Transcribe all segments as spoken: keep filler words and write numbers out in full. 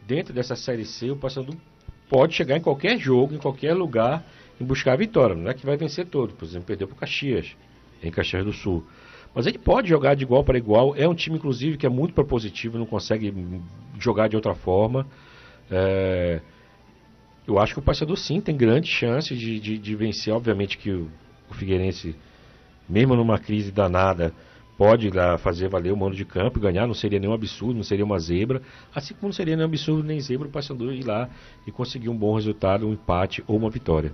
dentro dessa Série C, o Paysandu pode chegar em qualquer jogo, em qualquer lugar, e buscar a vitória. Não é que vai vencer todo. Por exemplo, perdeu para o Caxias, em Caxias do Sul. Mas ele pode jogar de igual para igual. É um time, inclusive, que é muito propositivo, não consegue jogar de outra forma. É... Eu acho que o Paysandu, sim, tem grande chance de, de, de vencer. Obviamente que o, o Figueirense, mesmo numa crise danada, pode lá fazer valer o mando de campo e ganhar. Não seria nenhum absurdo, não seria uma zebra. Assim como não seria nenhum absurdo nem zebra o Paysandu ir lá e conseguir um bom resultado, um empate ou uma vitória.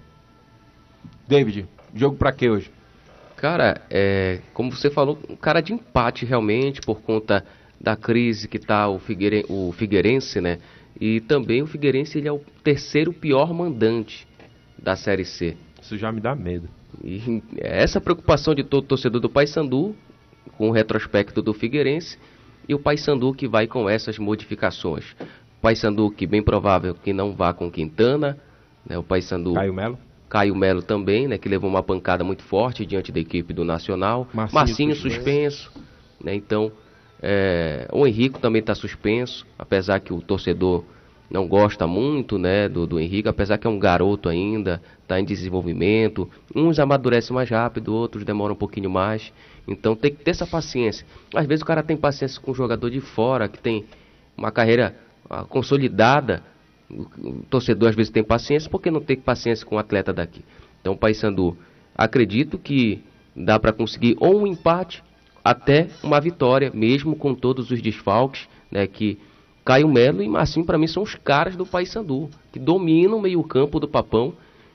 David, jogo pra quê hoje? Cara, é, como você falou, um cara de empate realmente, por conta da crise que está o, Figueire, o Figueirense, né? E também o Figueirense, ele é o terceiro pior mandante da Série C. Isso já me dá medo. E essa preocupação de todo torcedor do Paysandu, com o retrospecto do Figueirense, e o Paysandu que vai com essas modificações. O Paysandu que bem provável que não vá com Quintana, né? O Paysandu... Caio Melo? Caio Melo também, né, que levou uma pancada muito forte diante da equipe do Nacional. Marcinho, Marcinho suspenso, né, então é, o Henrico também está suspenso, apesar que o torcedor não gosta muito, né, do, do Henrico, apesar que é um garoto ainda, está em desenvolvimento. Uns amadurecem mais rápido, outros demoram um pouquinho mais. Então tem que ter essa paciência. Às vezes o cara tem paciência com um jogador de fora, que tem uma carreira uh, consolidada. O torcedor às vezes tem paciência, porque não tem paciência com o atleta daqui. Então o Paysandu, acredito que dá para conseguir ou um empate até uma vitória, mesmo com todos os desfalques, né, que Caio Melo e Marcinho para mim são os caras do Paysandu, que dominam o meio campo do Papão,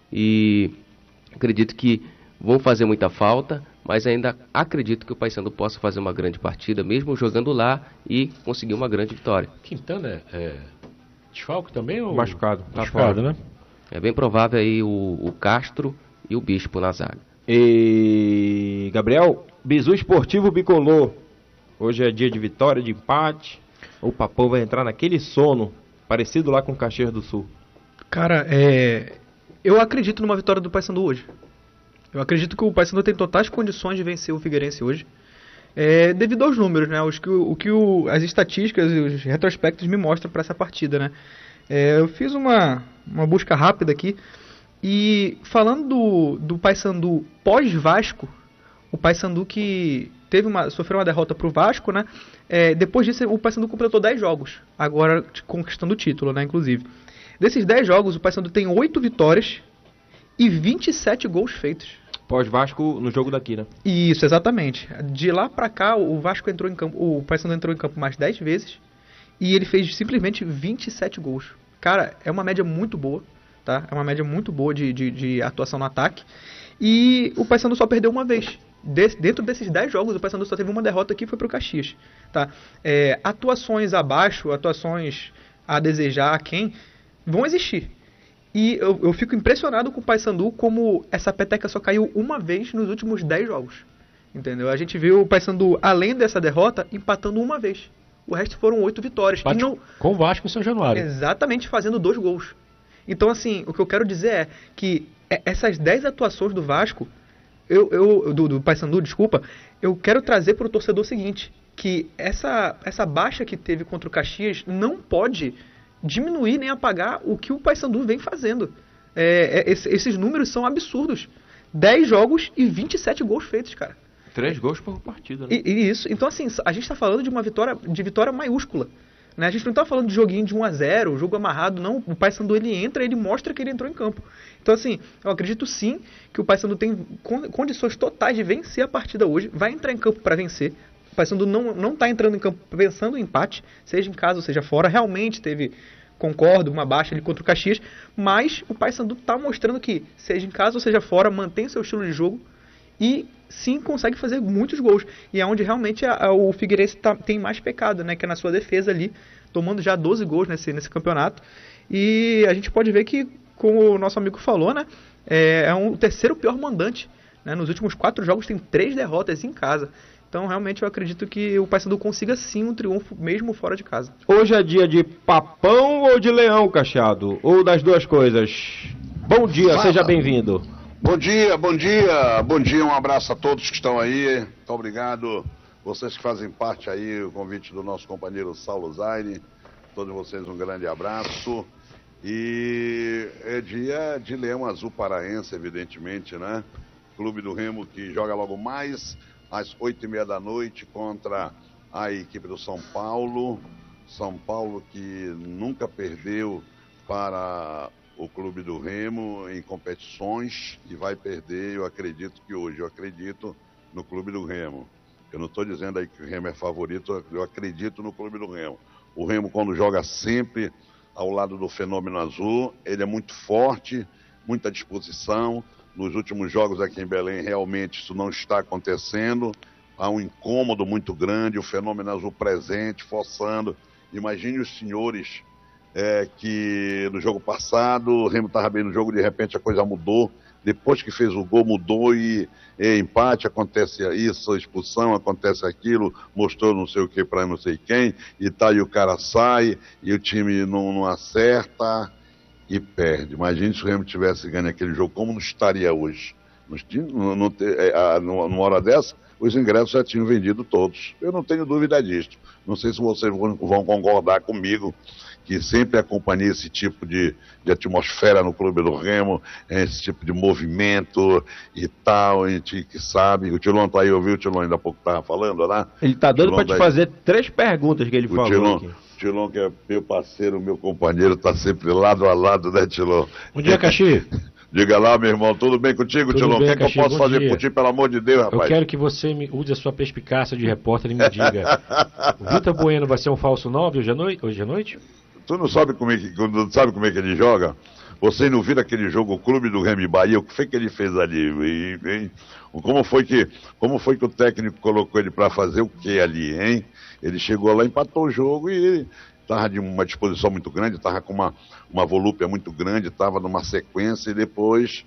e acredito que vão fazer muita falta, mas ainda acredito que o Paysandu possa fazer uma grande partida, mesmo jogando lá, e conseguir uma grande vitória. Quintana é... desfalque também ou... Machucado. Tá machucado, né? É bem provável aí o, o Castro e o Bispo na zaga. E Gabriel, Bizu Esportivo Bicolor. Hoje é dia de vitória, de empate. O Papão vai entrar naquele sono parecido lá com o Caxias do Sul. Cara, é... eu acredito numa vitória do Paysandu hoje. Eu acredito que o Paysandu tem totais condições de vencer o Figueirense hoje. É, devido aos números, né? Os que, o que o, as estatísticas e os retrospectos me mostram para essa partida, né? É, eu fiz uma, uma busca rápida aqui e falando do, do Paysandu pós-Vasco, o Paysandu que teve uma, sofreu uma derrota para o Vasco, né? É, depois disso o Paysandu completou dez jogos, agora conquistando o título, né? Inclusive. Desses dez jogos, o Paysandu tem oito vitórias e vinte e sete gols feitos. Pós-Vasco no jogo daqui, né? Isso, exatamente. De lá pra cá, o Vasco entrou em campo, o Paysandu entrou em campo mais dez vezes e ele fez simplesmente vinte e sete gols. Cara, é uma média muito boa, tá? É uma média muito boa de, de, de atuação no ataque. E o Paysandu só perdeu uma vez. Des, dentro desses dez jogos, o Paysandu só teve uma derrota que foi pro Caxias, tá? É, atuações abaixo, atuações a desejar a quem vão existir. E eu, eu fico impressionado com o Paysandu como essa peteca só caiu uma vez nos últimos dez jogos. Entendeu? A gente viu o Paysandu, além dessa derrota, empatando uma vez. O resto foram oito vitórias. E não... Com o Vasco em São Januário. Exatamente, fazendo dois gols. Então, assim, o que eu quero dizer é que essas dez atuações do Vasco, eu, eu, do, do Paysandu, desculpa, eu quero trazer para o torcedor o seguinte, que essa, essa baixa que teve contra o Caxias não pode diminuir nem apagar o que o Paysandu vem fazendo. É, é, esses números são absurdos. dez jogos e vinte e sete gols feitos, cara. Três gols por partida, né? E, e isso, então assim, a gente está falando de uma vitória, de vitória maiúscula. Né? A gente não está falando de joguinho de um a zero, jogo amarrado, não. O Paysandu, ele entra, ele mostra que ele entrou em campo. Então assim, eu acredito sim que o Paysandu tem condições totais de vencer a partida hoje, vai entrar em campo para vencer. O Paysandu não, não está entrando em campo pensando em empate, seja em casa ou seja fora. Realmente teve, concordo, uma baixa ali contra o Caxias, mas o Paysandu está mostrando que, seja em casa ou seja fora, mantém seu estilo de jogo e sim consegue fazer muitos gols. E é onde realmente a, a, o Figueirense tá, tem mais pecado, né? Que é na sua defesa ali, tomando já doze gols nesse, nesse campeonato. E a gente pode ver que, como o nosso amigo falou, né? É, é um, o terceiro pior mandante. Né? Nos últimos quatro jogos tem três derrotas em casa. Então, realmente, eu acredito que o Paysandu consiga sim um triunfo, mesmo fora de casa. Hoje é dia de Papão ou de Leão, Cacheado? Ou das duas coisas? Bom dia, Fala. Seja bem-vindo. Bom dia, bom dia, bom dia, um abraço a todos que estão aí. Muito obrigado, vocês que fazem parte aí, o convite do nosso companheiro Saulo Zaine. todos vocês um grande abraço. E é dia de Leão Azul Paraense, evidentemente, né? Clube do Remo que joga logo mais às oito e meia da noite contra a equipe do São Paulo. São Paulo que nunca perdeu para o Clube do Remo em competições e vai perder, eu acredito que hoje, eu acredito no Clube do Remo. Eu não estou dizendo aí que o Remo é favorito, eu acredito no Clube do Remo. O Remo, quando joga sempre ao lado do Fenômeno Azul, ele é muito forte, muita disposição. Nos últimos jogos aqui em Belém, realmente isso não está acontecendo. Há um incômodo muito grande, o Fenômeno Azul presente, forçando. Imagine os senhores é, que no jogo passado, o Remo estava bem no jogo, de repente a coisa mudou. Depois que fez o gol, mudou e, e empate, acontece isso, expulsão, acontece aquilo, mostrou não sei o que para não sei quem, e tá, e o cara sai, e o time não, não acerta e perde. Imagine se o Remo tivesse ganho aquele jogo, como não estaria hoje? Não, não ter, é, numa hora dessa, os ingressos já tinham vendido todos. Eu não tenho dúvida disso. Não sei se vocês vão, vão concordar comigo, que sempre acompanhei esse tipo de, de atmosfera no Clube do Remo, esse tipo de movimento e tal, a gente que sabe. O Tilon tá aí, ouviu? O Tilon ainda há pouco estava falando, lá. Ele tá dando para te fazer três perguntas que ele o falou Tilon, aqui. Tilon, que é meu parceiro, meu companheiro, tá sempre lado a lado, né, Tilon? Bom dia, Caxi. Diga lá, meu irmão, tudo bem contigo, Tudo Tilon? O bem, que é que eu Caxi, posso bom fazer dia. por ti, pelo amor de Deus, rapaz? Eu quero que você me use a sua perspicácia de repórter e me diga: o Vitor Bueno vai ser um falso nove hoje à noite? Hoje à noite? Tu não sabe como é que, não sabe como é que ele joga? Você não viu aquele jogo, o Clube do Remo e Bahia, o que foi que ele fez ali? E, hein? Como foi que, como foi que o técnico colocou ele para fazer o que ali, hein? Ele chegou lá, empatou o jogo e estava de uma disposição muito grande, estava com uma, uma volúpia muito grande, estava numa sequência e depois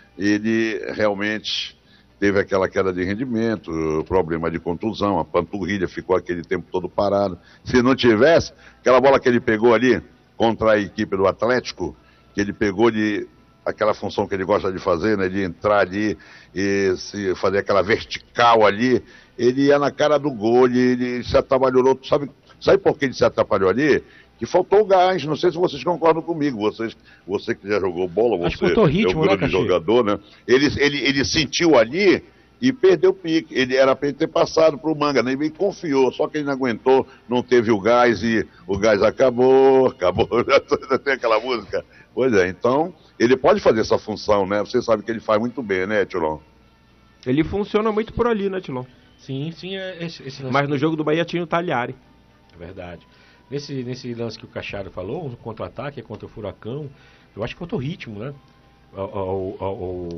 ele realmente teve aquela queda de rendimento, problema de contusão, a panturrilha ficou aquele tempo todo parado. Se não tivesse, aquela bola que ele pegou ali contra a equipe do Atlético, que ele pegou de aquela função que ele gosta de fazer, né, de entrar ali e se fazer aquela vertical ali, ele ia na cara do gol, ele, ele se atrapalhou. Sabe, sabe por que ele se atrapalhou ali? Que faltou gás, não sei se vocês concordam comigo, vocês, você que já jogou bola, Acho você que faltou ritmo, é um grande né, Caxi? jogador, né? Ele, ele, ele sentiu ali e perdeu o pique, ele era para ele ter passado para o Manga, né? Ele confiou, só que ele não aguentou, não teve o gás e o gás acabou, acabou, tem aquela música. Pois é, então, ele pode fazer essa função, né? Você sabe que ele faz muito bem, né, Tilon? Ele funciona muito por ali, né, Tilon? Sim, sim, é esse, esse lance. Mas no jogo do Bahia tinha o Talhari. É verdade. Nesse, nesse lance que o Cacharo falou, um contra-ataque contra o Furacão, eu acho que faltou ritmo, né? Ao, ao, ao,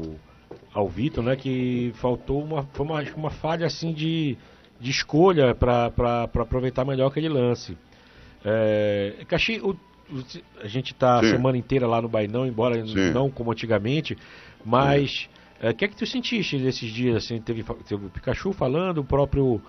ao Vitor, né? Que faltou uma, foi uma, uma falha assim de, de escolha para aproveitar melhor aquele lance. É, Caxi, o, o, a gente está a semana inteira lá no Bainão, embora Sim. não como antigamente, mas o que é que tu sentiste nesses dias? Assim, teve, teve o Pikachu falando, o próprio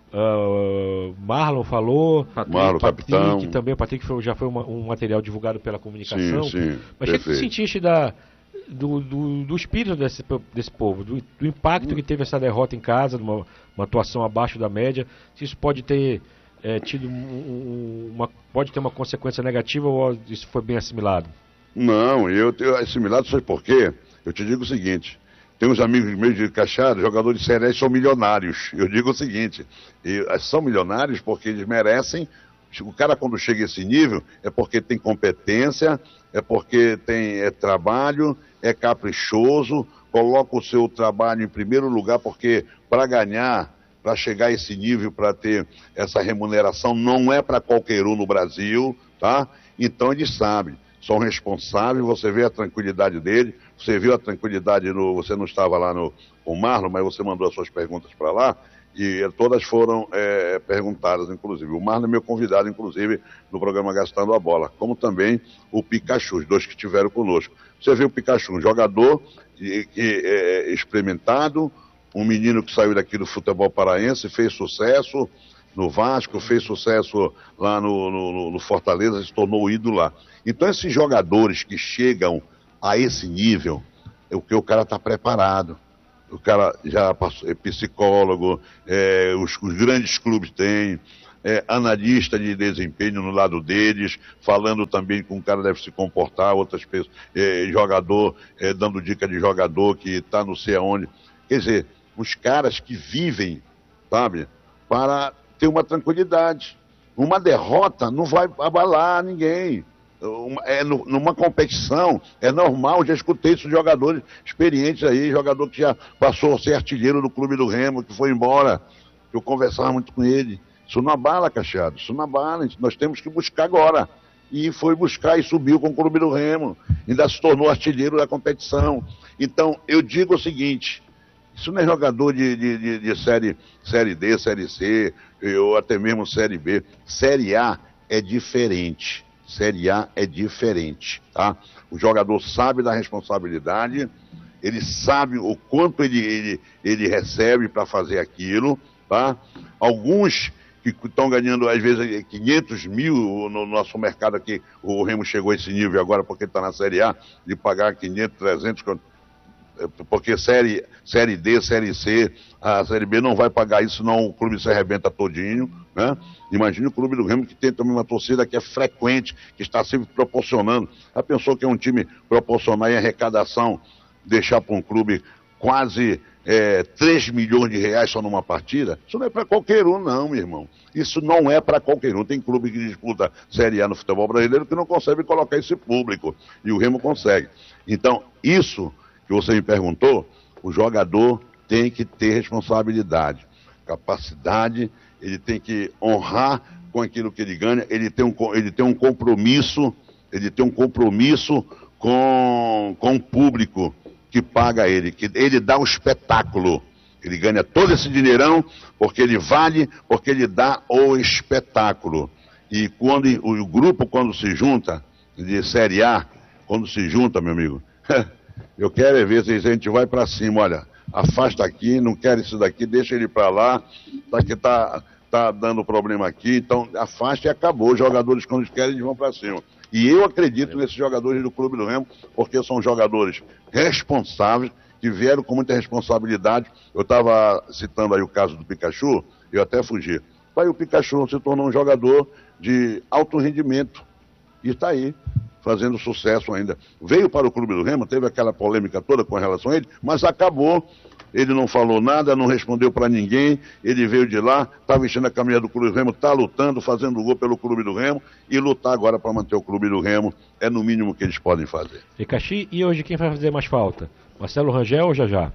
Uh, Marlon falou, Patrick, Marlon, Patrick capitão. também, o Patrick foi, já foi uma, um material divulgado pela comunicação. Sim, sim, mas o que, é que tu sentiste da, do, do, do espírito desse, desse povo, do, do impacto hum. que teve essa derrota em casa, uma, uma atuação abaixo da média, se isso pode ter é, tido um, uma, pode ter uma consequência negativa ou isso foi bem assimilado? Não, eu tenho assimilado, sabe por quê? Eu te digo o seguinte: tem uns amigos meus de Caixada, jogadores de Série são milionários. Eu digo o seguinte, e, são milionários porque eles merecem. O cara, quando chega a esse nível, é porque tem competência, é porque tem é, trabalho, é caprichoso, coloca o seu trabalho em primeiro lugar, porque para ganhar, para chegar a esse nível, para ter essa remuneração, não é para qualquer um no Brasil, tá? Então eles sabem. São responsáveis, você vê a tranquilidade dele, você viu a tranquilidade, no, você não estava lá no, com o Marlon, mas você mandou as suas perguntas para lá, e todas foram é, perguntadas, inclusive. O Marlon é meu convidado, inclusive, no programa Gastando a Bola, como também o Pikachu, os dois que estiveram conosco. Você viu o Pikachu, um jogador que, que, é, experimentado, um menino que saiu daqui do futebol paraense, fez sucesso no Vasco, fez sucesso lá no, no, no Fortaleza, se tornou ídolo lá. Então esses jogadores que chegam a esse nível, é o que o cara está preparado. O cara já passou, é psicólogo, é, os, os grandes clubes têm, é, analista de desempenho no lado deles, falando também como o cara deve se comportar, outras pessoas, é, jogador, é, dando dica de jogador que está não sei aonde. Quer dizer, os caras que vivem, sabe, para ter uma tranquilidade. Uma derrota não vai abalar ninguém. É, numa competição, é normal, já escutei isso de jogadores experientes aí, jogador que já passou a ser artilheiro do Clube do Remo, que foi embora, eu conversava muito com ele. Isso não abala, Cacheado, isso não abala, nós temos que buscar agora. E foi buscar e subiu com o Clube do Remo, ainda se tornou artilheiro da competição. Então, eu digo o seguinte, isso não é jogador de, de, de, de série, série D, Série C, ou até mesmo Série B. Série A é diferente. Série A é diferente, tá? O jogador sabe da responsabilidade, ele sabe o quanto ele, ele, ele recebe para fazer aquilo, tá? Alguns que estão ganhando, às vezes, quinhentos mil no nosso mercado aqui, o Remo chegou a esse nível agora porque está na Série A, de pagar quinhentos, trezentos... porque série, série D, Série C, a Série B não vai pagar isso, senão o clube se arrebenta todinho, né? Imagine o Clube do Remo, que tem também uma torcida que é frequente, que está sempre proporcionando. Já pensou que é um time proporcionar em arrecadação, deixar para um clube quase é, três milhões de reais só numa partida? Isso não é para qualquer um, não, meu irmão. Isso não é para qualquer um. Tem clube que disputa Série A no futebol brasileiro que não consegue colocar esse público, e o Remo consegue. Então, isso que você me perguntou, o jogador tem que ter responsabilidade, capacidade, ele tem que honrar com aquilo que ele ganha, ele tem um, ele tem um compromisso, ele tem um compromisso com, com o público que paga ele, que ele dá um espetáculo, ele ganha todo esse dinheirão porque ele vale, porque ele dá o espetáculo. E quando o grupo, quando se junta, de Série A, quando se junta, meu amigo, eu quero é ver se a gente vai para cima, olha, afasta aqui, não quero isso daqui, deixa ele para lá, tá que tá, tá dando problema aqui, então afasta e acabou. Os jogadores, quando eles querem, eles vão para cima. E eu acredito nesses jogadores do Clube do Remo, porque são jogadores responsáveis, que vieram com muita responsabilidade. Eu estava citando aí o caso do Pikachu, eu até fugi. Aí o Pikachu se tornou um jogador de alto rendimento, e está aí, fazendo sucesso ainda. Veio para o Clube do Remo, teve aquela polêmica toda com relação a ele, mas acabou. Ele não falou nada, não respondeu para ninguém, ele veio de lá, está vestindo a camisa do Clube do Remo, está lutando, fazendo gol pelo Clube do Remo, e lutar agora para manter o Clube do Remo é no mínimo que eles podem fazer. E Caxi, e hoje quem vai fazer mais falta? Marcelo Rangel ou Jajá?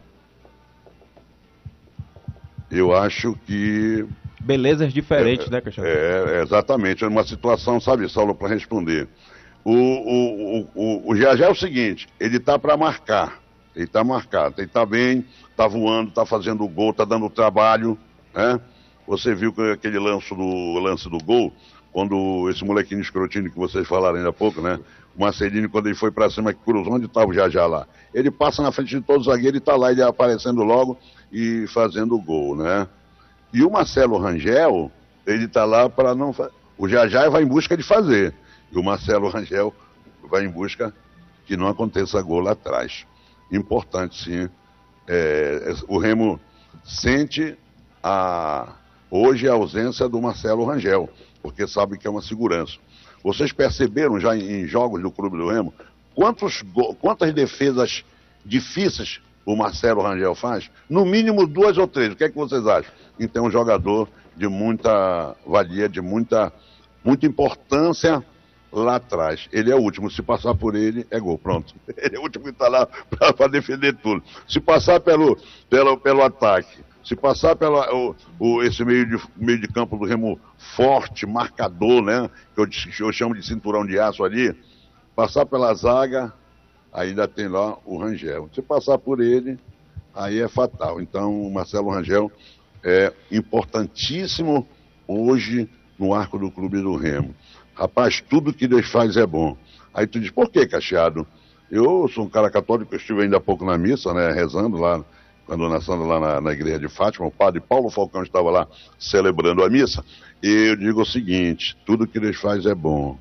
Eu acho que... Belezas diferentes, é, né, Caxi? É, exatamente, é uma situação, sabe, Saulo, para responder. O, o, o, o Jajá é o seguinte, ele está para marcar, ele está marcado, ele está bem, está voando, está fazendo o gol, está dando trabalho, né? Você viu que aquele lance do, lance do gol, quando esse molequinho escrotinho que vocês falaram ainda há pouco, né? O Marcelinho, quando ele foi para cima, que cruzou, onde estava o Jajá lá? Ele passa na frente de todos os zagueiros e está lá, ele aparecendo logo e fazendo o gol, né? E o Marcelo Rangel, ele está lá para não fazer. O Jajá vai em busca de fazer. E o Marcelo Rangel vai em busca que não aconteça gol lá atrás. Importante, sim. É, o Remo sente a, hoje a ausência do Marcelo Rangel, porque sabe que é uma segurança. Vocês perceberam já em, em jogos do Clube do Remo quantos, quantas defesas difíceis o Marcelo Rangel faz? No mínimo duas ou três. O que é que vocês acham? Então é um jogador de muita valia, de muita, muita importância lá atrás. Ele é o último, se passar por ele, é gol, pronto. Ele é o último que está lá para defender tudo. Se passar pelo, pelo, pelo ataque, se passar pelo o, o, esse meio de, meio de campo do Remo forte, marcador, né? Que eu, eu chamo de cinturão de aço ali, passar pela zaga, ainda tem lá o Rangel. Se passar por ele, aí é fatal. Então o Marcelo Rangel é importantíssimo hoje no arco do Clube do Remo. Rapaz, tudo que Deus faz é bom. Aí tu diz, por que, Cacheado? Eu sou um cara católico, eu estive ainda há pouco na missa, né, rezando lá, com a dona Sandra lá na, na igreja de Fátima, o padre Paulo Falcão estava lá celebrando a missa, e eu digo o seguinte, tudo que Deus faz é bom.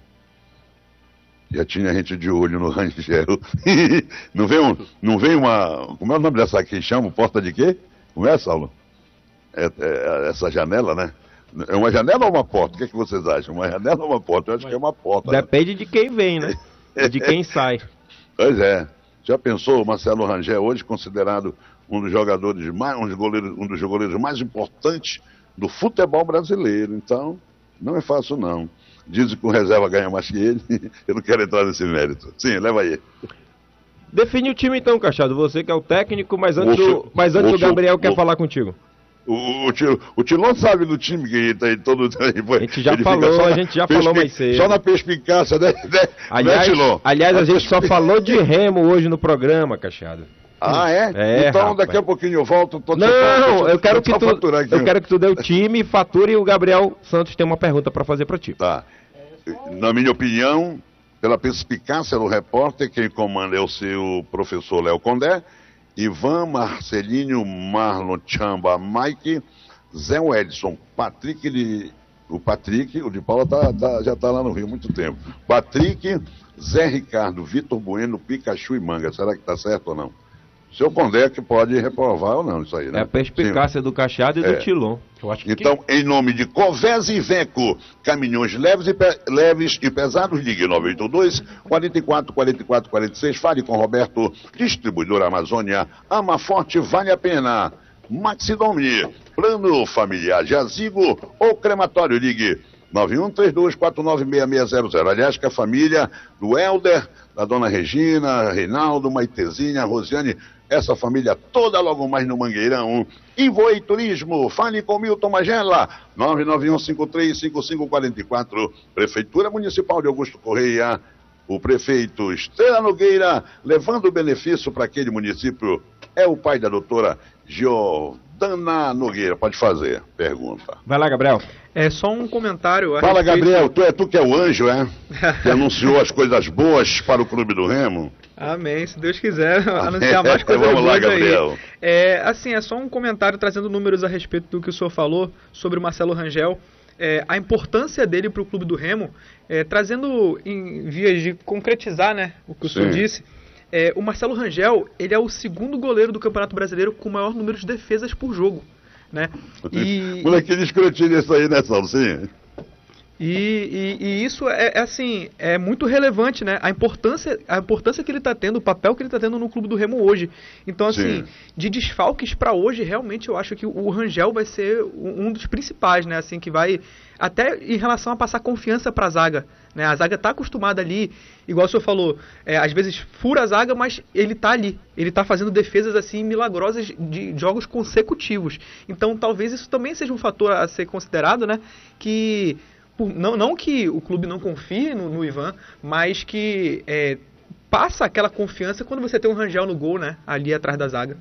Já tinha gente de olho no Rangel. Não vem, um, não vem uma... Como é o nome dessa aqui? Chama? Porta de quê? Como é, Saulo? É, é, essa janela, né? É uma janela ou uma porta? O que, é que vocês acham? Uma janela ou uma porta? Eu acho que é uma porta. Depende de quem vem, né? De quem sai. Pois é. Já pensou o Marcelo Rangel, hoje considerado um dos jogadores mais, um dos goleiros, um dos goleiros mais importantes do futebol brasileiro. Então, não é fácil não. Dizem que o reserva ganha mais que ele. Eu não quero entrar nesse mérito. Sim, leva aí. Define o time então, Cachado. Você que é o técnico, mas antes, Você- o, mas antes você- o Gabriel quer o- falar contigo. O, o, Tilo- o Tilon sabe do time que tá aí todo. A gente já falou, a gente já falou mais cedo. Só na perspicácia, né, né, Aliás, né Tilon? aliás a Na gente só perspic- falou de remo hoje no programa, Cachado. Ah, é? É, então rapaz. daqui a pouquinho eu volto. Tô Não, eu quero que tu, faturar aqui. eu quero que tu dê o time, fature, e o Gabriel Santos tem uma pergunta pra fazer pra ti. Tá. Na minha opinião, pela perspicácia do repórter, quem comanda é o seu professor Léo Condé, Ivan, Marcelinho, Marlon, Chamba, Mike, Zé Edson, Patrick de... O Patrick, o de Paula tá, tá- já tá lá no Rio há muito tempo. Patrick, Zé Ricardo, Vitor Bueno, Pikachu e Manga. Será que tá certo ou não? O seu Condé que pode reprovar ou não isso aí, né? É a perspicácia do Cachado e É. do Tilon. Eu acho que Então, em nome de Covés e Veco, caminhões leves e, pe- leves e pesados, ligue nove oito dois, quatro quatro, quatro quatro quatro seis, fale com Roberto, distribuidor Amazônia, Ama Forte, vale a pena. Maxidome, plano familiar Jazigo ou crematório, ligue nove um três dois quatro nove seis seis zero zero. Aliás, que a família do Helder, da dona Regina, Reinaldo, Maitezinha, Rosiane, essa família toda logo mais no Mangueirão. Invoei Turismo, fale com Milton Magela, nove nove um cinco três cinco cinco quatro quatro. Prefeitura Municipal de Augusto Correia, o prefeito Estrela Nogueira, levando benefício para aquele município, é o pai da doutora Giordana Nogueira. Pode fazer, pergunta. Vai lá, Gabriel. É só um comentário. a Fala, respeito- Gabriel, tu é tu que é o anjo, é? Que anunciou as coisas boas para o Clube do Remo? Amém, se Deus quiser anunciar mais coisas Vamos lá, boas aí. Gabriel. É, assim, é só um comentário trazendo números a respeito do que o senhor falou sobre o Marcelo Rangel. É, a importância dele para o Clube do Remo, é, trazendo em vias de concretizar, né, o que o senhor Sim. disse. É, o Marcelo Rangel, ele é o segundo goleiro do Campeonato Brasileiro com o maior número de defesas por jogo, né? E, Molequinho escrotinho isso aí, né, Saulo? Sim. E, e- e isso é, é, assim, é muito relevante, né? A importância, a importância que ele está tendo, o papel que ele está tendo no Clube do Remo hoje. Então, assim, Sim. de desfalques para hoje, realmente eu acho que o Rangel vai ser um um dos principais, né? Assim, que vai até em relação a passar confiança para a zaga, né? A zaga está acostumada ali, igual o senhor falou, é, às vezes fura a zaga, mas ele está ali, ele está fazendo defesas assim milagrosas de jogos consecutivos. Então, talvez isso também seja um fator a ser considerado, né? Que por- Não, não que o clube não confie no, no Ivan, mas que é, passa aquela confiança quando você tem um Rangel no gol, né? Ali atrás da zaga.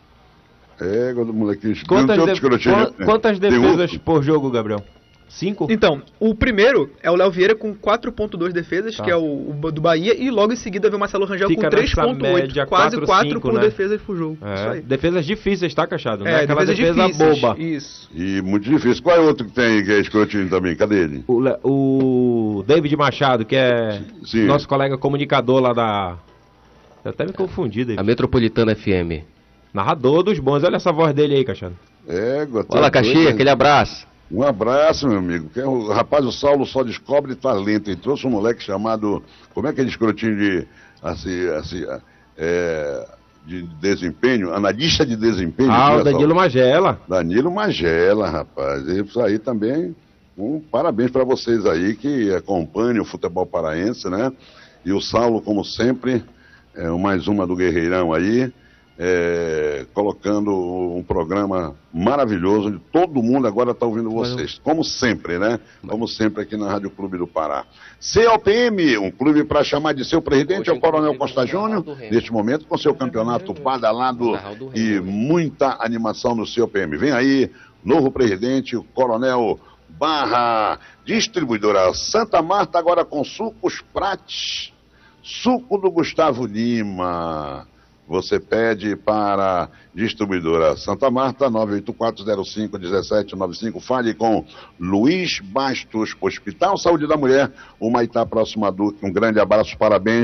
É, quando o molequinho... Quantas, tem outro de- escrotinho, quan- né? quantas Tem defesas outro. por jogo, Gabriel? Cinco? Então, o primeiro é o Léo Vieira com quatro ponto dois defesas, Tá. que é o, o do Bahia, e logo em seguida vem o Marcelo Rangel Fica com três nessa ponto oito, média, quase quatro, quatro cinco, por né? defesas por jogo. Isso É, aí. defesas difíceis, tá, Cachado? Não é É, aquela defesas defesa difíceis. boba. Isso. E muito difícil. Qual é outro que tem que é escrotinho também? Cadê ele? O, Le- o David Machado, que é Sim. nosso colega comunicador lá da... Eu até me confundi, David. A Metropolitana F M. Narrador dos bons. Olha essa voz dele aí, Cachado. É, Fala, Caxias, aquele abraço. Um abraço, meu amigo. Que é o rapaz, o Saulo só descobre talento. Ele trouxe um moleque chamado. Como é aquele escrotinho de. Assim, assim, é, de desempenho? Analista de desempenho. Ah, né, o Danilo Saulo? Magela. Danilo Magela, rapaz. Isso aí também. Um parabéns para vocês aí que acompanham o futebol paraense, né? E o Saulo, como sempre, é mais uma do Guerreirão aí. É, colocando um programa maravilhoso, onde todo mundo agora está ouvindo vocês, como sempre, né? Como sempre aqui na Rádio Clube do Pará. C L P M, um clube para chamar de seu presidente, é o Coronel Costa Júnior, neste momento com seu campeonato badalado e muita animação no C L P M. Vem aí, novo presidente, o Coronel Barra, distribuidora Santa Marta, agora com sucos Prates, suco do Gustavo Lima. Você pede para distribuidora Santa Marta, nove oito quatro zero cinco um sete nove cinco. Fale com Luiz Bastos, Hospital Saúde da Mulher, o Maitá próximo a Duque. Um grande abraço, parabéns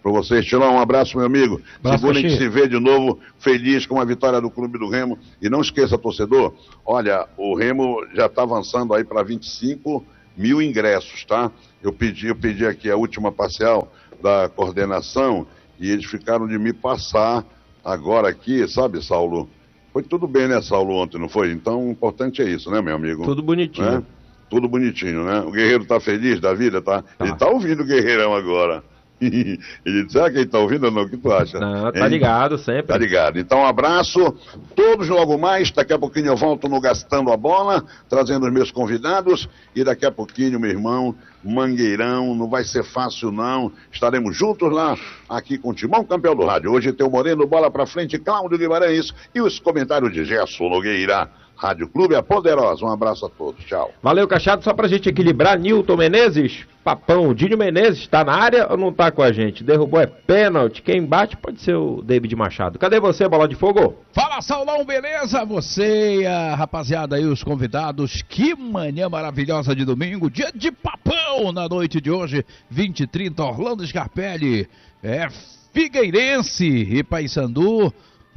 para vocês. Tilão, um abraço, meu amigo. Abraço, Segunda a gente Caxias. se vê de novo, feliz com a vitória do Clube do Remo. E não esqueça, torcedor, olha, o Remo já está avançando aí para vinte e cinco mil ingressos, tá? Eu pedi, eu pedi aqui a última parcial da coordenação e eles ficaram de me passar agora aqui, sabe, Saulo? Foi tudo bem, né, Saulo, ontem, não foi? Então, o importante é isso, né, meu amigo? Tudo bonitinho. Né? Tudo bonitinho, né? O Guerreiro tá feliz da vida, tá? Tá. Ele tá ouvindo o Guerreirão agora. Ele disse, será que ele tá ouvindo ou não? O que tu acha? Não, tá Hein? ligado sempre. Tá ligado. Então, um abraço. Todos logo mais. Daqui a pouquinho eu volto no Gastando a Bola, trazendo os meus convidados. E daqui a pouquinho, meu irmão, Mangueirão. Não vai ser fácil, não. Estaremos juntos lá, aqui com o Timão, campeão do rádio. Hoje tem o Moreno, bola pra frente, Cláudio Guimarães. E os comentários de Gerson Nogueira. Rádio Clube é poderosa. Um abraço a todos. Tchau. Valeu, Cachado. Só pra gente equilibrar, Nilton Menezes, Papão, Dinho Menezes, tá na área ou não tá com a gente? Derrubou, é pênalti. Quem bate pode ser o David Machado. Cadê você, Bola de Fogo? Fala, Saulão, beleza? Você e a rapaziada aí, os convidados. Que manhã maravilhosa de domingo. Dia de papão na noite de hoje. vinte e trinta, Orlando Scarpelli. É Figueirense e Paysandu.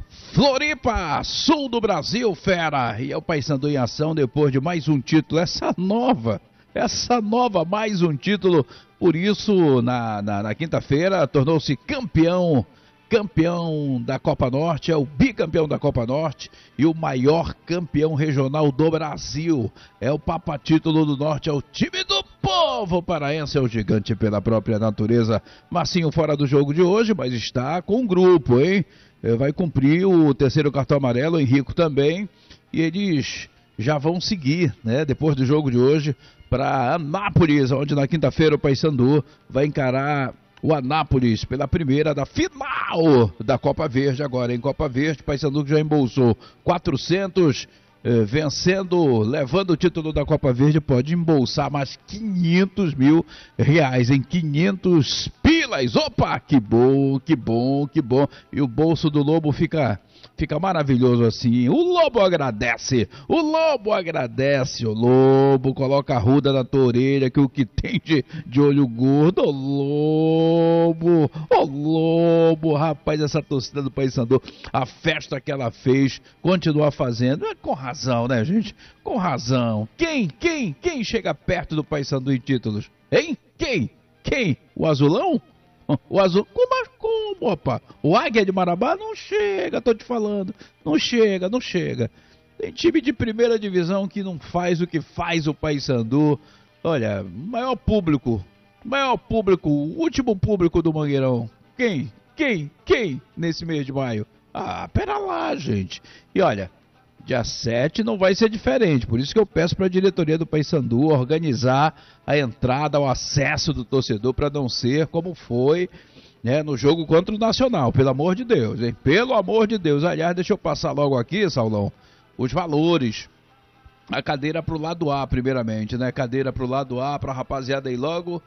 Floripa, sul do Brasil, fera. E é o Paysandu em ação depois de mais um título. Essa nova, essa nova, mais um título. Por isso, na, na, na quinta-feira, tornou-se campeão. Campeão da Copa Norte, é o bicampeão da Copa Norte e o maior campeão regional do Brasil. É o Papa Título do Norte, é o time do povo paraense, é o gigante pela própria natureza. Marcinho fora do jogo de hoje, mas está com um grupo, hein? Vai cumprir o terceiro cartão amarelo, o Henrico também, e eles já vão seguir, né, depois do jogo de hoje, para Anápolis, onde na quinta-feira o Paysandu vai encarar o Anápolis pela primeira da final da Copa Verde agora, em Copa Verde, o Paysandu que já embolsou quatrocentos, eh, vencendo, levando o título da Copa Verde, pode embolsar mais quinhentos mil reais, em quinhentos pilas. Opa, que bom, que bom, que bom. E o bolso do Lobo fica... Fica maravilhoso assim. O Lobo agradece. O Lobo agradece. O Lobo coloca a ruda na tua orelha, que o que tem de, de olho gordo. O Lobo. O Lobo. Rapaz, essa torcida do Paysandu, a festa que ela fez, continua fazendo. É com razão, né, gente? Com razão. Quem, quem, quem chega perto do Paysandu em títulos? Hein? Quem? Quem? O Azulão? O Azul, como, como, opa? O Águia de Marabá não chega, tô te falando. Não chega, não chega. Tem time de primeira divisão que não faz o que faz o Paysandu. Olha, maior público, maior público, o último público do Mangueirão. Quem? Quem? Quem? Nesse mês de maio? Ah, pera lá, gente. E olha, dia sete não vai ser diferente, por isso que eu peço para a diretoria do Paysandu organizar a entrada, o acesso do torcedor para não ser como foi, né, no jogo contra o Nacional, pelo amor de Deus, hein? Pelo amor de Deus. Aliás, deixa eu passar logo aqui, Saulão, os valores. A cadeira para o lado A, primeiramente, né? Cadeira para o lado A, para a rapaziada aí logo.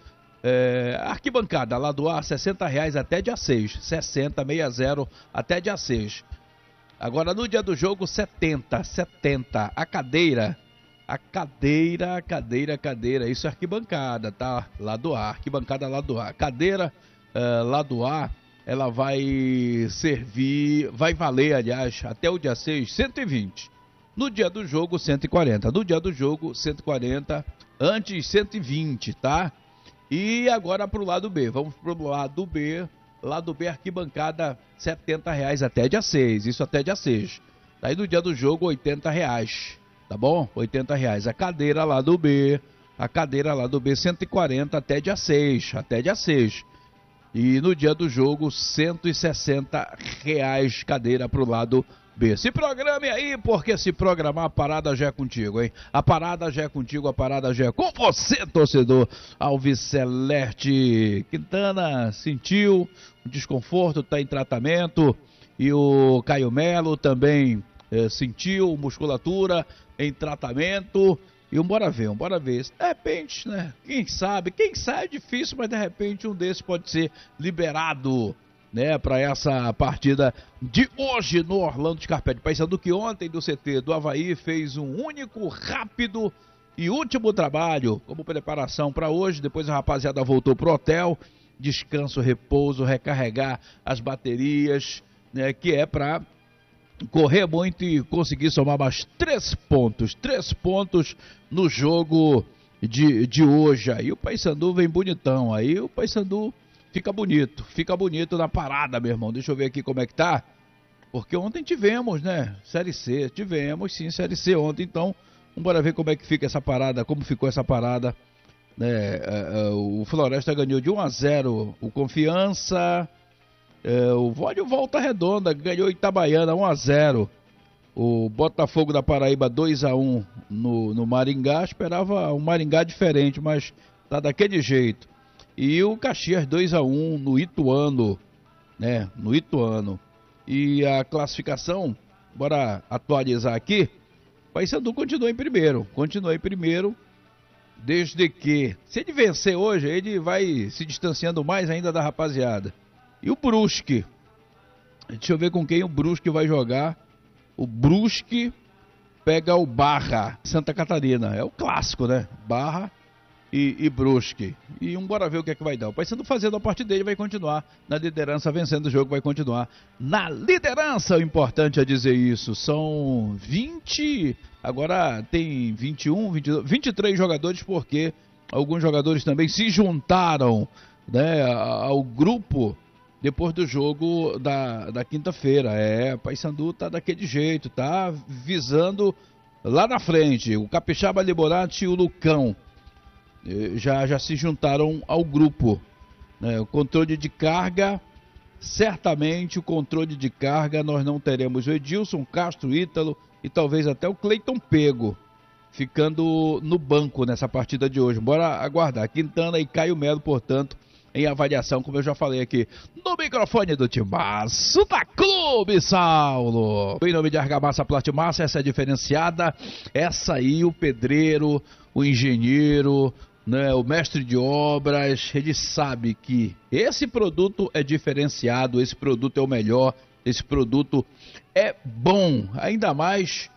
É, arquibancada, lado A, sessenta reais até dia seis, sessenta, sessenta, até dia seis. Agora no dia do jogo, setenta, setenta, a cadeira, a cadeira, a cadeira, a cadeira, isso é arquibancada, tá? Lado A, arquibancada lado A. Cadeira uh, lado A, ela vai servir, vai valer, aliás, até o dia seis, cento e vinte. No dia do jogo, cento e quarenta. No dia do jogo, cento e quarenta, antes cento e vinte, tá? E agora pro lado B, vamos pro lado B. Lado B, arquibancada, setenta reais até dia seis, isso até dia seis. Daí no dia do jogo, oitenta reais, tá bom? oitenta reais. A cadeira lá do B, a cadeira lá do B, cento e quarenta até dia seis, até dia seis. E no dia do jogo, cento e sessenta reais cadeira pro lado B. Se programe aí, porque se programar, a parada já é contigo, hein? A parada já é contigo, a parada já é com você, torcedor. Alves Celeste Quintana sentiu o desconforto, está em tratamento. E o Caio Melo também eh, sentiu musculatura em tratamento. E um bora ver, um bora ver. De repente, né? Quem sabe, quem sabe é difícil, mas de repente um desses pode ser liberado, né, para essa partida de hoje no Orlando Scarpelli. Pensando que ontem do C T do Avaí fez um único, rápido e último trabalho como preparação para hoje. Depois a rapaziada voltou pro hotel descanso, repouso, recarregar as baterias, né, que é para correr muito e conseguir somar mais três pontos. Três pontos no jogo de, de hoje. Aí o Paysandu vem bonitão. Aí o Paysandu fica bonito. Fica bonito na parada, meu irmão. Deixa eu ver aqui como é que tá. Porque ontem tivemos, né? Série C. Tivemos, sim, Série C ontem. Então, vamos bora ver como é que fica essa parada. Como ficou essa parada. Né? O Floresta ganhou de um a zero o Confiança. É, o Vólio Volta Redonda ganhou Itabaiana um a zero. O Botafogo da Paraíba dois a um no, no Maringá. Esperava um Maringá diferente, mas tá daquele jeito. E o Caxias dois a um no Ituano, né? No Ituano. E a classificação, bora atualizar aqui. O Paysandu continua em primeiro. Continua em primeiro. Desde que, se ele vencer hoje, ele vai se distanciando mais ainda da rapaziada. E o Brusque, deixa eu ver com quem o Brusque vai jogar. O Brusque pega o Barra, Santa Catarina. É o clássico, né? Barra e, e Brusque. E um bora ver o que é que vai dar. O Paysandu fazendo a parte dele vai continuar na liderança, vencendo o jogo vai continuar na liderança. O importante é dizer isso. São vinte, agora tem vinte e um, vinte e dois, vinte e três jogadores, porque alguns jogadores também se juntaram, né, ao grupo depois do jogo da, da quinta-feira. É, o Paysandu tá daquele jeito, tá visando lá na frente. O Capixaba, Liborati e o Lucão já, já se juntaram ao grupo, né? O controle de carga, certamente o controle de carga nós não teremos o Edilson, Castro, Ítalo e talvez até o Cleiton Pego ficando no banco nessa partida de hoje. Bora aguardar. Quintana e Caio Melo, portanto, em avaliação, como eu já falei aqui, no microfone do Timaço da Clube, Saulo. Em nome de Argamassa Plastimassa, essa é diferenciada, essa aí o pedreiro, o engenheiro, né, o mestre de obras, ele sabe que esse produto é diferenciado, esse produto é o melhor, esse produto é bom, ainda mais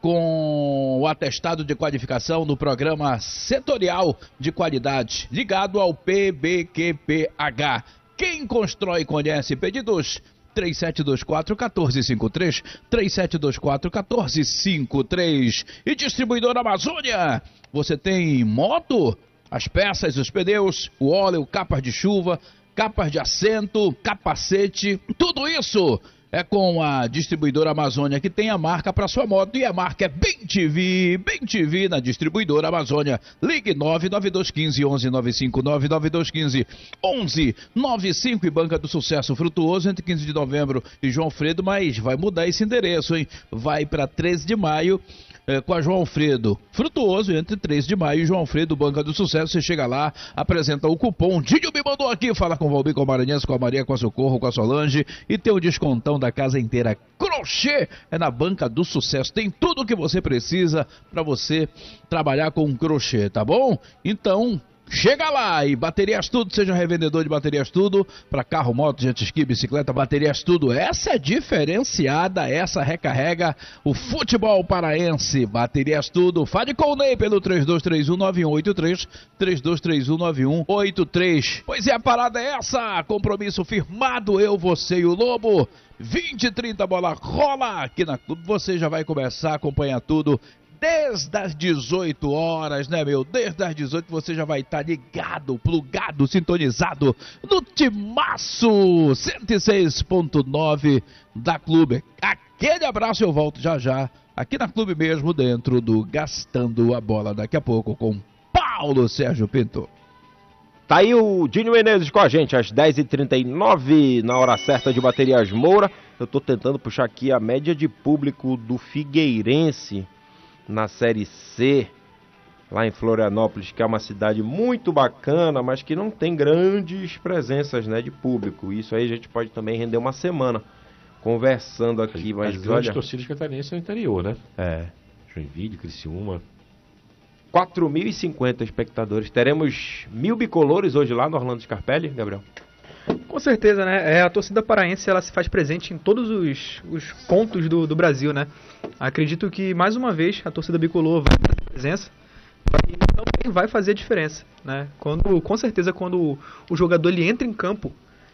com o atestado de qualificação no programa setorial de qualidade, ligado ao P B Q P H. Quem constrói conhece. Pedidos três sete dois quatro, um quatro cinco três, três sete dois quatro, um quatro cinco três. E Distribuidora Amazônia, você tem moto, as peças, os pneus, o óleo, capas de chuva, capas de assento, capacete, tudo isso é com a Distribuidora Amazônia, que tem a marca para sua moto, e a marca é Bem T V, Bem T V na Distribuidora Amazônia. Ligue nove nove dois um cinco, um um nove cinco, nove nove dois um cinco, um um nove cinco. E Banca do Sucesso Frutuoso entre quinze de novembro e João Alfredo, mas vai mudar esse endereço, hein? Vai para treze de maio. É, com a João Alfredo Frutuoso, entre treze de maio e João Alfredo, Banca do Sucesso. Você chega lá, apresenta o cupom Dinho me mandou aqui, fala com o Valdir, com o Maranhense, com a Maria, com a Socorro, com a Solange, e tem o descontão da casa inteira. Crochê é na Banca do Sucesso, tem tudo o que você precisa para você trabalhar com crochê, tá bom? Então chega lá. E Baterias Tudo, seja revendedor de Baterias Tudo para carro, moto, jet ski, bicicleta. Baterias Tudo, essa é diferenciada, essa recarrega o futebol paraense. Baterias Tudo, fale com o Ney pelo três dois três um, nove um oito três, três dois três um, nove um oito três. Pois é, a parada é essa, compromisso firmado, eu, você e o Lobo. Vinte e trinta, bola rola aqui na Clube, você já vai começar a acompanhar tudo desde as dezoito horas, né, meu? Desde as dezoito você já vai estar tá ligado, plugado, sintonizado no Timaço cento e seis ponto nove da Clube. Aquele abraço, eu volto já já, aqui na Clube mesmo, dentro do Gastando a Bola, daqui a pouco com Paulo Sérgio Pinto. Tá aí o Dinho Menezes com a gente, às dez e trinta e nove, na hora certa de Baterias Moura. Eu tô tentando puxar aqui a média de público do Figueirense na Série C, lá em Florianópolis, que é uma cidade muito bacana, mas que não tem grandes presenças, né, de público. Isso aí a gente pode também render uma semana conversando aqui. Mas as grandes olha, torcidas catarinenses no interior, né? É. Joinville, Criciúma. quatro mil e cinquenta espectadores. Teremos mil bicolores hoje lá no Orlando Scarpelli, Gabriel? Com certeza, né? É, a torcida paraense, ela se faz presente em todos os, os pontos do, do Brasil, né? Acredito que, mais uma vez, a torcida bicolor vai ter presença. também vai fazer a diferença, né? Quando, com certeza, quando o, o jogador ele entra em campo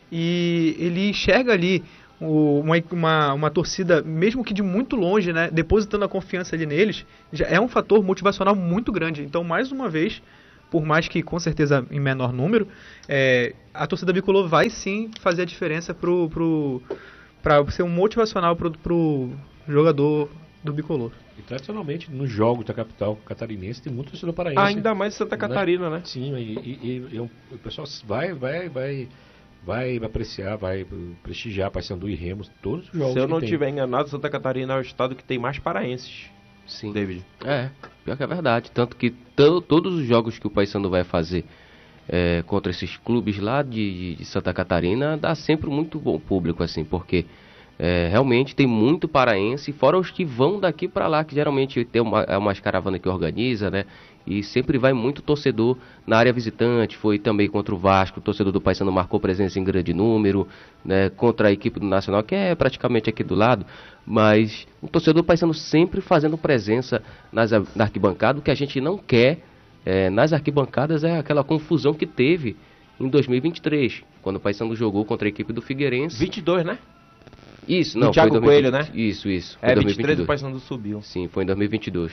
e ele enxerga ali o, uma, uma, uma torcida, mesmo que de muito longe, né, depositando a confiança ali neles, já é um fator motivacional muito grande. Então, mais uma vez, por mais que com certeza em menor número, é, a torcida bicolor vai sim fazer a diferença pro, pro, para ser um motivacional pro, pro jogador do bicolor. E tradicionalmente, nos jogos da capital catarinense, tem muito torcedor paraense. Ainda mais Santa Catarina, né? Sim, e, e, e, e o pessoal vai, vai, vai, vai apreciar, vai prestigiar Paysandu e Remo, todos os jogos. Se eu que não tem. estiver enganado, Santa Catarina é o estado que tem mais paraenses. Sim. David. É, pior que é verdade. Tanto que to, todos os jogos que o Paysandu vai fazer é, contra esses clubes lá de, de Santa Catarina, dá sempre muito bom público, assim, porque é, realmente tem muito paraense, fora os que vão daqui para lá, que geralmente tem uma, é umas caravanas que organiza, né? E sempre vai muito torcedor na área visitante. Foi também contra o Vasco, o torcedor do Paysandu marcou presença em grande número, né? Contra a equipe do Nacional, que é praticamente aqui do lado. Mas o torcedor do Paysandu sempre fazendo presença nas, na arquibancada. O que a gente não quer é, nas arquibancadas é aquela confusão que teve em dois mil e vinte e três, quando o Paysandu jogou contra a equipe do Figueirense. vinte e dois, né? Isso, não, do Thiago foi dois mil e vinte. Coelho, né? Isso, isso. É, foi vinte e três o dois mil e vinte e dois. Paysandu subiu. Sim, foi em dois mil e vinte e dois.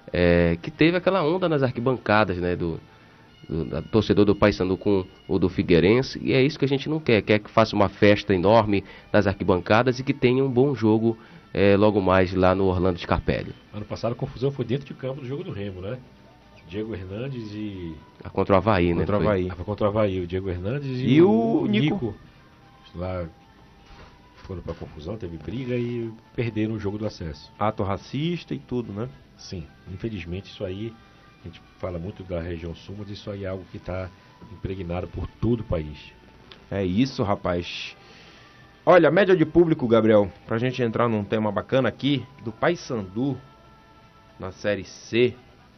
É, que teve aquela onda nas arquibancadas, né, do, do, do torcedor do Paysandu com o do Figueirense, e é isso que a gente não quer, quer que faça uma festa enorme nas arquibancadas e que tenha um bom jogo é, logo mais lá no Orlando Scarpelli. Ano passado a confusão foi dentro de campo do jogo do Remo, né? Diego Hernandes e... A contra o Avaí, Contra o né? Avaí. Ah, foi contra o Avaí, o Diego Hernandes e, E o Nico. Lá foram pra confusão, teve briga e perderam o jogo do acesso. Ato racista e tudo, né? Sim, infelizmente isso aí, a gente fala muito da região sul, mas isso aí é algo que está impregnado por todo o país. É isso, rapaz. Olha, a média de público, Gabriel, pra gente entrar num tema bacana aqui, do Paysandu, na Série C,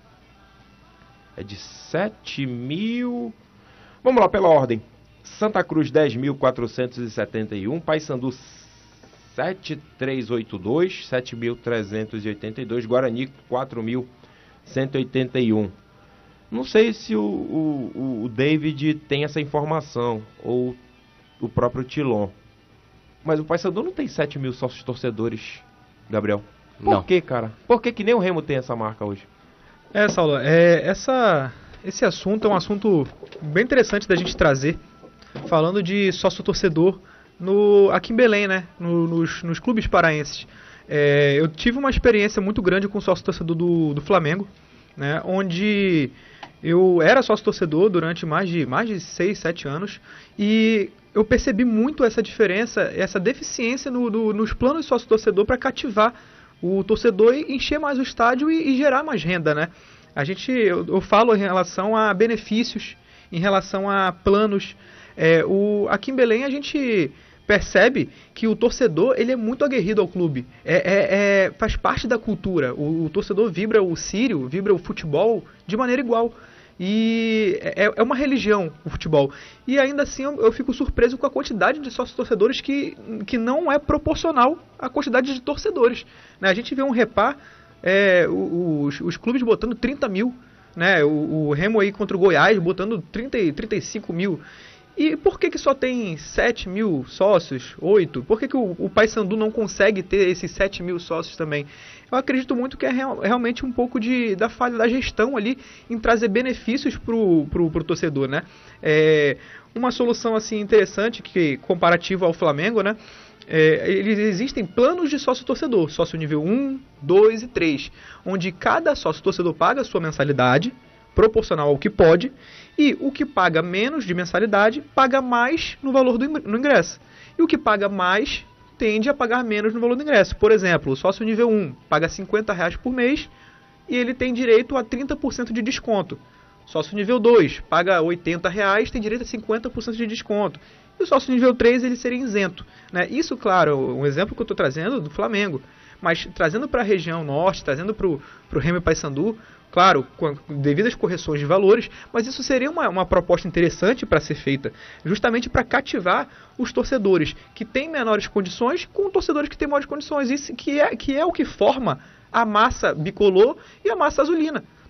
é de sete mil... Vamos lá, pela ordem. Santa Cruz, dez mil quatrocentos e setenta e um, Paysandu, sete mil trezentos e oitenta e dois, sete mil trezentos e oitenta e dois, Guarani, quatro mil cento e oitenta e um. Não sei se o, o, o David tem essa informação, ou o próprio Tilon. Mas o Paysandu não tem sete mil sócios torcedores, Gabriel. Por Não. que, cara? Por que que nem o Remo tem essa marca hoje? É, Saulo, é, essa, esse assunto é um assunto bem interessante da gente trazer, falando de sócio-torcedor no, aqui em Belém, né? No, nos, nos clubes paraenses. É, eu tive uma experiência muito grande com o sócio-torcedor do, do Flamengo, né? Onde eu era sócio-torcedor durante mais de, mais de seis, sete anos e eu percebi muito essa diferença, essa deficiência no, no, nos planos de sócio-torcedor para cativar o torcedor e encher mais o estádio e, e gerar mais renda, né? A gente, eu, eu falo em relação a benefícios, em relação a planos. É, o, aqui em Belém a gente percebe que o torcedor ele é muito aguerrido ao clube, é, é, é, faz parte da cultura, o, o torcedor vibra o sírio, vibra o futebol de maneira igual, e é, é uma religião o futebol, e ainda assim eu, eu fico surpreso com a quantidade de sócios torcedores que, que não é proporcional à quantidade de torcedores, né? A gente vê um repar, é, os, os clubes botando trinta mil, né? o, o Remo aí contra o Goiás botando trinta, trinta e cinco mil. E por que que só tem sete mil sócios, oito? Por que que o, o Paysandu não consegue ter esses sete mil sócios também? Eu acredito muito que é real, realmente um pouco de, da falha da gestão ali em trazer benefícios pro, pro, pro torcedor, né? É, uma solução assim interessante, que comparativa ao Flamengo, né? É, eles existem planos de sócio-torcedor, sócio nível um, dois e três, onde cada sócio-torcedor paga a sua mensalidade, proporcional ao que pode, e o que paga menos de mensalidade paga mais no valor do no ingresso. E o que paga mais tende a pagar menos no valor do ingresso. Por exemplo, o sócio nível um paga cinquenta reais por mês e ele tem direito a trinta por cento de desconto. Sócio nível dois paga oitenta reais, tem direito a cinquenta por cento de desconto. E o sócio nível três ele seria isento, né? Isso, claro, um exemplo que eu estou trazendo do Flamengo. Mas trazendo para a região norte, trazendo para o Remo e Paysandu, claro, com devidas correções de valores, mas isso seria uma, uma proposta interessante para ser feita, justamente para cativar os torcedores que têm menores condições com torcedores que têm maiores condições, isso que é, que é o que forma a massa bicolor e a massa azulina.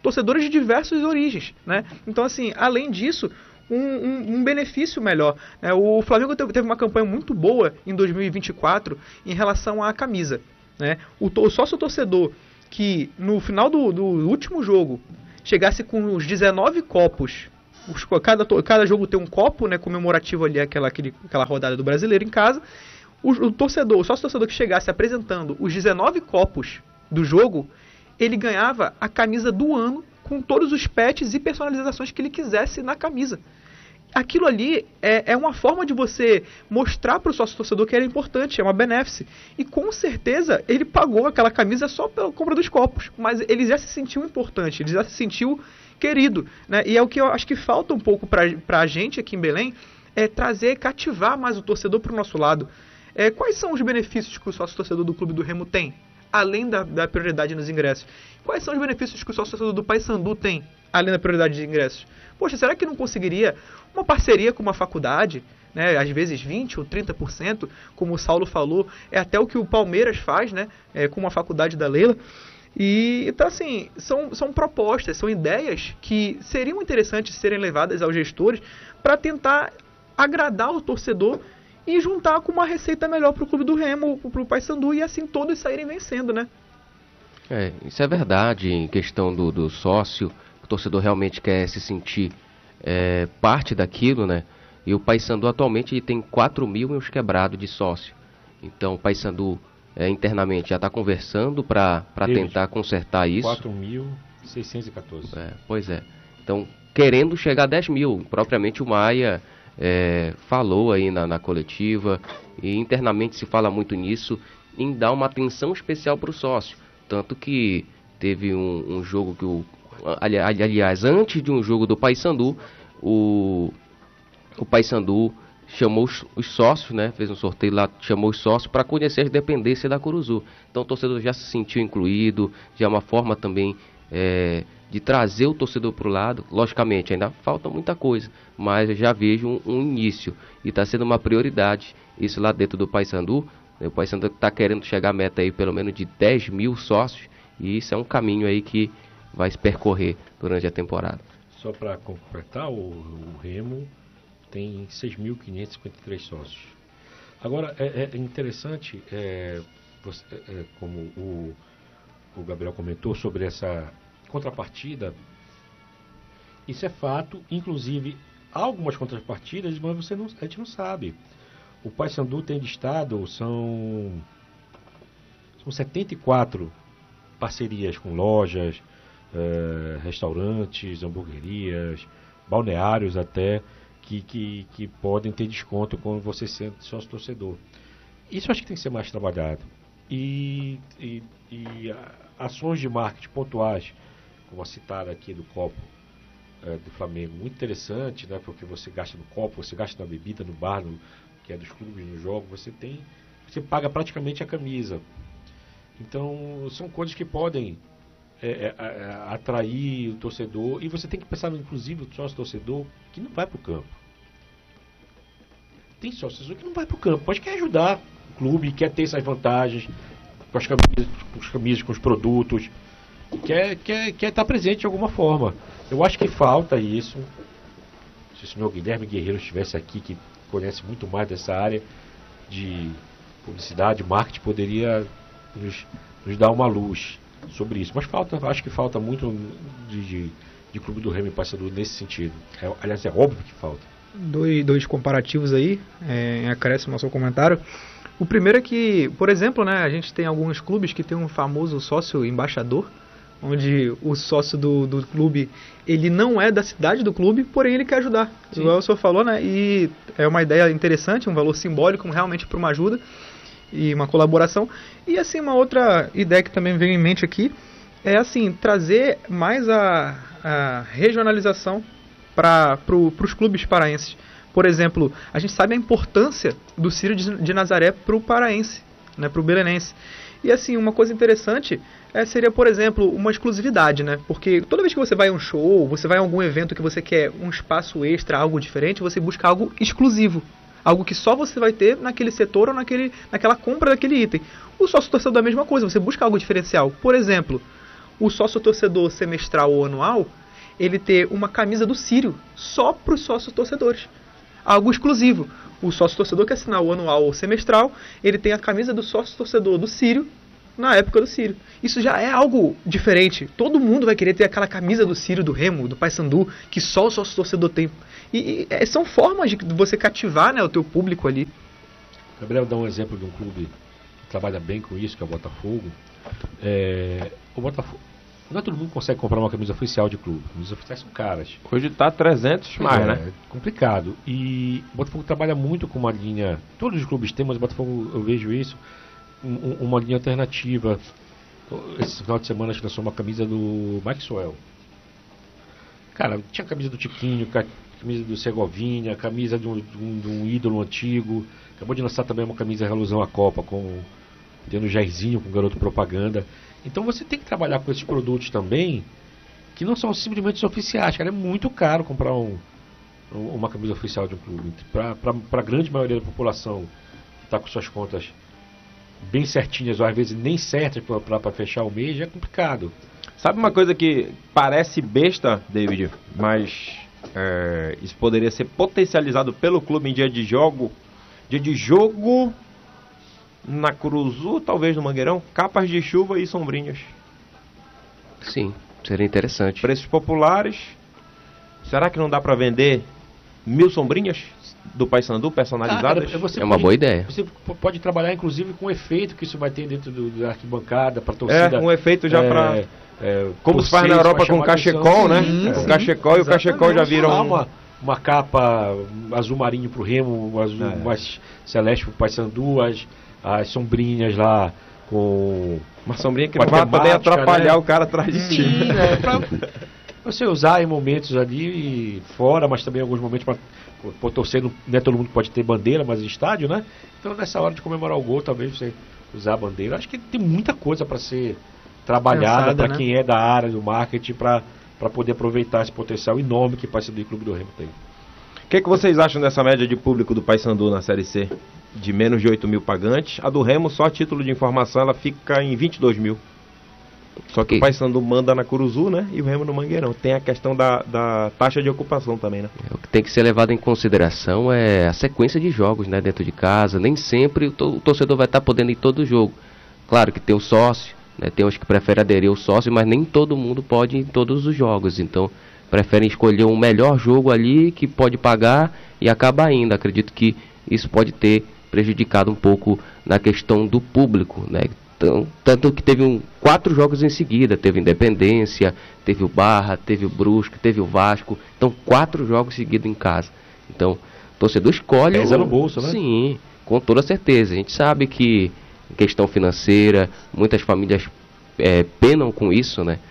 torcedores de diversas origens, né? Então, assim, além disso, um, um, um benefício melhor, né? O Flamengo teve uma campanha muito boa em dois mil e vinte e quatro em relação à camisa, né? O, o sócio-torcedor que no final do, do último jogo chegasse com os dezenove copos, os, cada, cada jogo tem um copo, né, comemorativo ali, aquela, aquele, aquela rodada do Brasileiro em casa, o, o torcedor, o sócio-torcedor que chegasse apresentando os dezenove copos do jogo, ele ganhava a camisa do ano com todos os patches e personalizações que ele quisesse na camisa. Aquilo ali é, é uma forma de você mostrar para o sócio-torcedor que era importante, é uma benéfice. E com certeza ele pagou aquela camisa só pela compra dos copos, mas ele já se sentiu importante, ele já se sentiu querido, né? E é o que eu acho que falta um pouco para a gente aqui em Belém, é trazer, cativar mais o torcedor para o nosso lado. É, quais são os benefícios que o sócio-torcedor do Clube do Remo tem? Além da, da prioridade nos ingressos. Quais são os benefícios que o sócio-torcedor do Paysandu tem, além da prioridade de ingressos? Poxa, será que não conseguiria uma parceria com uma faculdade, né, às vezes vinte ou trinta por cento, como o Saulo falou, é até o que o Palmeiras faz, né, é, com uma faculdade da Leila. E, então, assim, são, são propostas, são ideias que seriam interessantes serem levadas aos gestores para tentar agradar o torcedor e juntar com uma receita melhor para o Clube do Remo, para o Paysandu, e assim todos saírem vencendo, né? É, isso é verdade em questão do, do sócio. O torcedor realmente quer se sentir é, parte daquilo, né? E o Paysandu atualmente tem quatro mil e uns quebrados de sócio. Então o Paysandu é, internamente já está conversando para tentar consertar isso. quatro mil seiscentos e quatorze. É, pois é. Então, querendo chegar a dez mil, propriamente o Maia é, falou aí na, na coletiva, e internamente se fala muito nisso, em dar uma atenção especial para o sócio. Tanto que teve um, um jogo que o... Ali, aliás, antes de um jogo do Paysandu, o, o Paysandu chamou os, os sócios, né? Fez um sorteio lá, chamou os sócios para conhecer as dependências da Curuzu. Então o torcedor já se sentiu incluído, já é uma forma também é, de trazer o torcedor para o lado. Logicamente, ainda falta muita coisa, mas eu já vejo um, um início e está sendo uma prioridade isso lá dentro do Paysandu. O Paysandu está querendo chegar à meta aí pelo menos de dez mil sócios, e isso é um caminho aí que vai se percorrer durante a temporada. Só para completar, o, o Remo tem seis mil quinhentos e cinquenta e três sócios. Agora, é, é interessante, é, você, é, como o, o Gabriel comentou, sobre essa contrapartida. Isso é fato, inclusive, há algumas contrapartidas, mas você não, a gente não sabe. O Paysandu tem de estado, são, são setenta e quatro parcerias com lojas, Uh, restaurantes, hamburguerias, balneários até, que, que, que podem ter desconto quando você sendo sócio torcedor. Isso acho que tem que ser mais trabalhado. E, e, e a, ações de marketing pontuais, como a citada aqui do copo uh, do Flamengo, muito interessante, né, porque você gasta no copo, você gasta na bebida, no bar, no, que é dos clubes, no jogo, você tem, você paga praticamente a camisa. Então, são coisas que podem É, é, é, atrair o torcedor, e você tem que pensar, inclusive, o sócio torcedor que não vai para o campo. Tem sócio torcedor que não vai para o campo, mas quer ajudar o clube, quer ter essas vantagens com as camisas, com, as camisas, com os produtos, quer, quer, quer estar presente de alguma forma. Eu acho que falta isso. Se o senhor Guilherme Guerreiro estivesse aqui, que conhece muito mais dessa área de publicidade, marketing, poderia nos, nos dar uma luz sobre isso, mas falta, acho que falta muito de, de, de Clube do Remo e Paysandu nesse sentido. É, aliás, é óbvio que falta. Dois, dois comparativos aí, é, em acréscimo ao seu comentário. O primeiro é que, por exemplo, né, a gente tem alguns clubes que tem um famoso sócio embaixador, onde o sócio do, do clube, ele não é da cidade do clube, porém ele quer ajudar. Sim. Igual o senhor falou, né, e é uma ideia interessante, um valor simbólico realmente para uma ajuda e uma colaboração. E assim, uma outra ideia que também veio em mente aqui é assim, trazer mais a, a regionalização para pro, os clubes paraenses. Por exemplo, a gente sabe a importância do Círio de, de Nazaré para o paraense, né, para o belenense. E assim, uma coisa interessante é, seria, por exemplo, uma exclusividade, né? Porque toda vez que você vai a um show, você vai a algum evento que você quer um espaço extra, algo diferente, você busca algo exclusivo. Algo que só você vai ter naquele setor ou naquele, naquela compra daquele item. O sócio torcedor é a mesma coisa, você busca algo diferencial. Por exemplo, o sócio-torcedor semestral ou anual, ele ter uma camisa do Sírio só para os sócios-torcedores. Algo exclusivo. O sócio-torcedor que assinar o anual ou semestral, ele tem a camisa do sócio-torcedor do Sírio na época do Sírio. Isso já é algo diferente. Todo mundo vai querer ter aquela camisa do Sírio, do Remo, do Paysandu, que só o sócio-torcedor tem. E, e são formas de você cativar, né, o teu público ali. Gabriel dá um exemplo de um clube que trabalha bem com isso, que é o Botafogo. É, o Botafogo, não é todo mundo que consegue comprar uma camisa oficial de clube. Camisas oficiais são caras. Hoje tá trezentos mais, é, né? É complicado. E o Botafogo trabalha muito com uma linha... Todos os clubes têm, mas o Botafogo, eu vejo isso, um, uma linha alternativa. Esse final de semana a gente lançou uma camisa do Maxwell. Cara, tinha camisa do Tiquinho, camisa do Segovinha, camisa de um, de, um, de um ídolo antigo. Acabou de lançar também uma camisa Relusão à Copa, com tendo Jairzinho com garoto propaganda. Então você tem que trabalhar com esses produtos também, que não são simplesmente oficiais. Cara, é muito caro comprar um, uma camisa oficial de um clube. Para a grande maioria da população que está com suas contas bem certinhas, ou às vezes nem certas para fechar o mês, já é complicado. Sabe uma coisa que parece besta, David, mas é, isso poderia ser potencializado pelo clube em dia de jogo? Dia de jogo na Curuzu, talvez no Mangueirão, capas de chuva e sombrinhas. Sim, seria interessante. Preços populares. Será que não dá para vender mil sombrinhas do Paysandu personalizadas? Ah, você é uma pode, boa ideia. Você pode trabalhar inclusive com o efeito que isso vai ter dentro do, da arquibancada para torcida. É, um efeito já é, para é, como se faz na Europa com o cachecol, né? Sim, o sim, cachecol e o cachecol já viram um... uma, uma capa azul marinho pro Remo, um azul é. mais celeste pro Paysandu, as, as sombrinhas lá com uma sombrinha que não vai poder atrapalhar, né? O cara atrás de ti. Sim, é, pra você usar em momentos ali fora, mas também em alguns momentos para por torcer, não é todo mundo pode ter bandeira, mas em estádio, né? Então nessa hora de comemorar o gol, talvez você usar a bandeira. Acho que tem muita coisa para ser trabalhada para né? quem é da área do marketing, para poder aproveitar esse potencial enorme que o Paysandu e Clube do Remo tem. O que, que vocês acham dessa média de público do Paysandu na Série C? De menos de oito mil pagantes. A do Remo, só a título de informação, ela fica em vinte e dois mil. Só que okay. O Paysandu manda na Curuzu, né? E o Remo no Mangueirão. Tem a questão da, da taxa de ocupação também, né? O que tem que ser levado em consideração é a sequência de jogos, né? Dentro de casa. Nem sempre o, to o torcedor vai estar podendo ir todo jogo. Claro que tem o sócio, né? Tem os que preferem aderir ao sócio, mas nem todo mundo pode ir em todos os jogos. Então, preferem escolher um melhor jogo ali que pode pagar e acaba indo. Acredito que isso pode ter prejudicado um pouco na questão do público, né? Então, tanto que teve um, quatro jogos em seguida, teve Independência, teve o Barra, teve o Brusque, teve o Vasco, então quatro jogos seguidos em casa. Então, o torcedor escolhe... Pesa no bolso, né? Sim, com toda certeza. A gente sabe que questão financeira, muitas famílias é, penam com isso, né?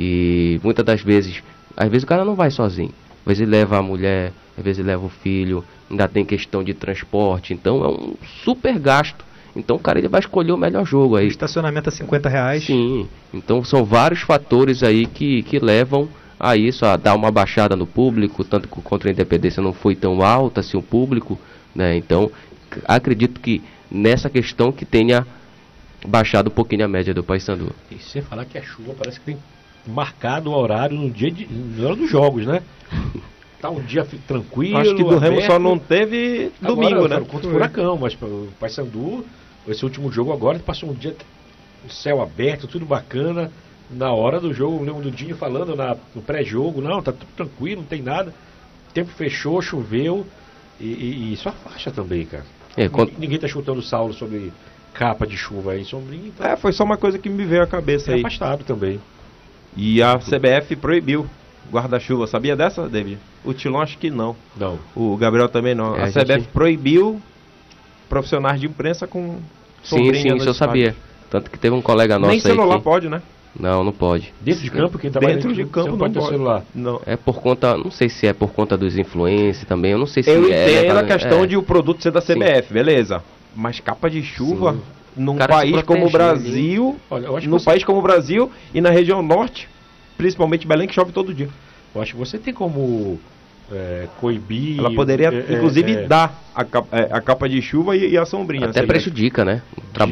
E muitas das vezes, às vezes o cara não vai sozinho. Às vezes ele leva a mulher, às vezes ele leva o filho, ainda tem questão de transporte, então é um super gasto. Então o cara ele vai escolher o melhor jogo aí. Estacionamento a cinquenta reais. Sim, então são vários fatores aí que, que levam a isso, a dar uma baixada no público, tanto que contra a Independência não foi tão alta assim o público, né? Então acredito que nessa questão que tenha baixado um pouquinho a média do Paysandu. E você falar que a chuva parece que tem marcado o horário no dia de, na hora dos jogos, né? Tá um dia tranquilo. Acho que do aberto. Remo só não teve domingo, agora, né? Contra o Furacão, mas o Paysandu, esse último jogo agora, passou um dia, o céu aberto, tudo bacana. Na hora do jogo, eu lembro do Dinho falando na, no pré-jogo, não, tá tudo tranquilo, não tem nada. O tempo fechou, choveu, e, e, e isso afasta também, cara. É, quando... Ninguém tá chutando Saulo sobre capa de chuva aí, sombrinha. Então... É, foi só uma coisa que me veio à cabeça é aí. afastado também. E a C B F proibiu guarda-chuva. Sabia dessa, David? O Tilon acho que não. Não. O Gabriel também não. É, a, a C B F gente... proibiu profissionais de imprensa com sombrinha. Sim, sim, isso eu sabia. Tanto que teve um colega nosso aí. Nem celular que... pode, né? Não, não pode. Dentro de campo, quem trabalha dentro de campo não, não pode ter pode. celular. Não. É por conta, não sei se é por conta dos influencers também, eu não sei se eu é. Eu entendo é, a questão é. de o produto ser da C B F, sim. Beleza. Mas capa de chuva sim. Num país como o Brasil, Olha, num você... país como o Brasil e na região norte, principalmente Belém, que chove todo dia. Eu acho que você tem como é, coibir... Ela poderia, é, inclusive, é, dar a capa, a capa de chuva e, e a sombrinha. Até prejudica, né? O trabalho.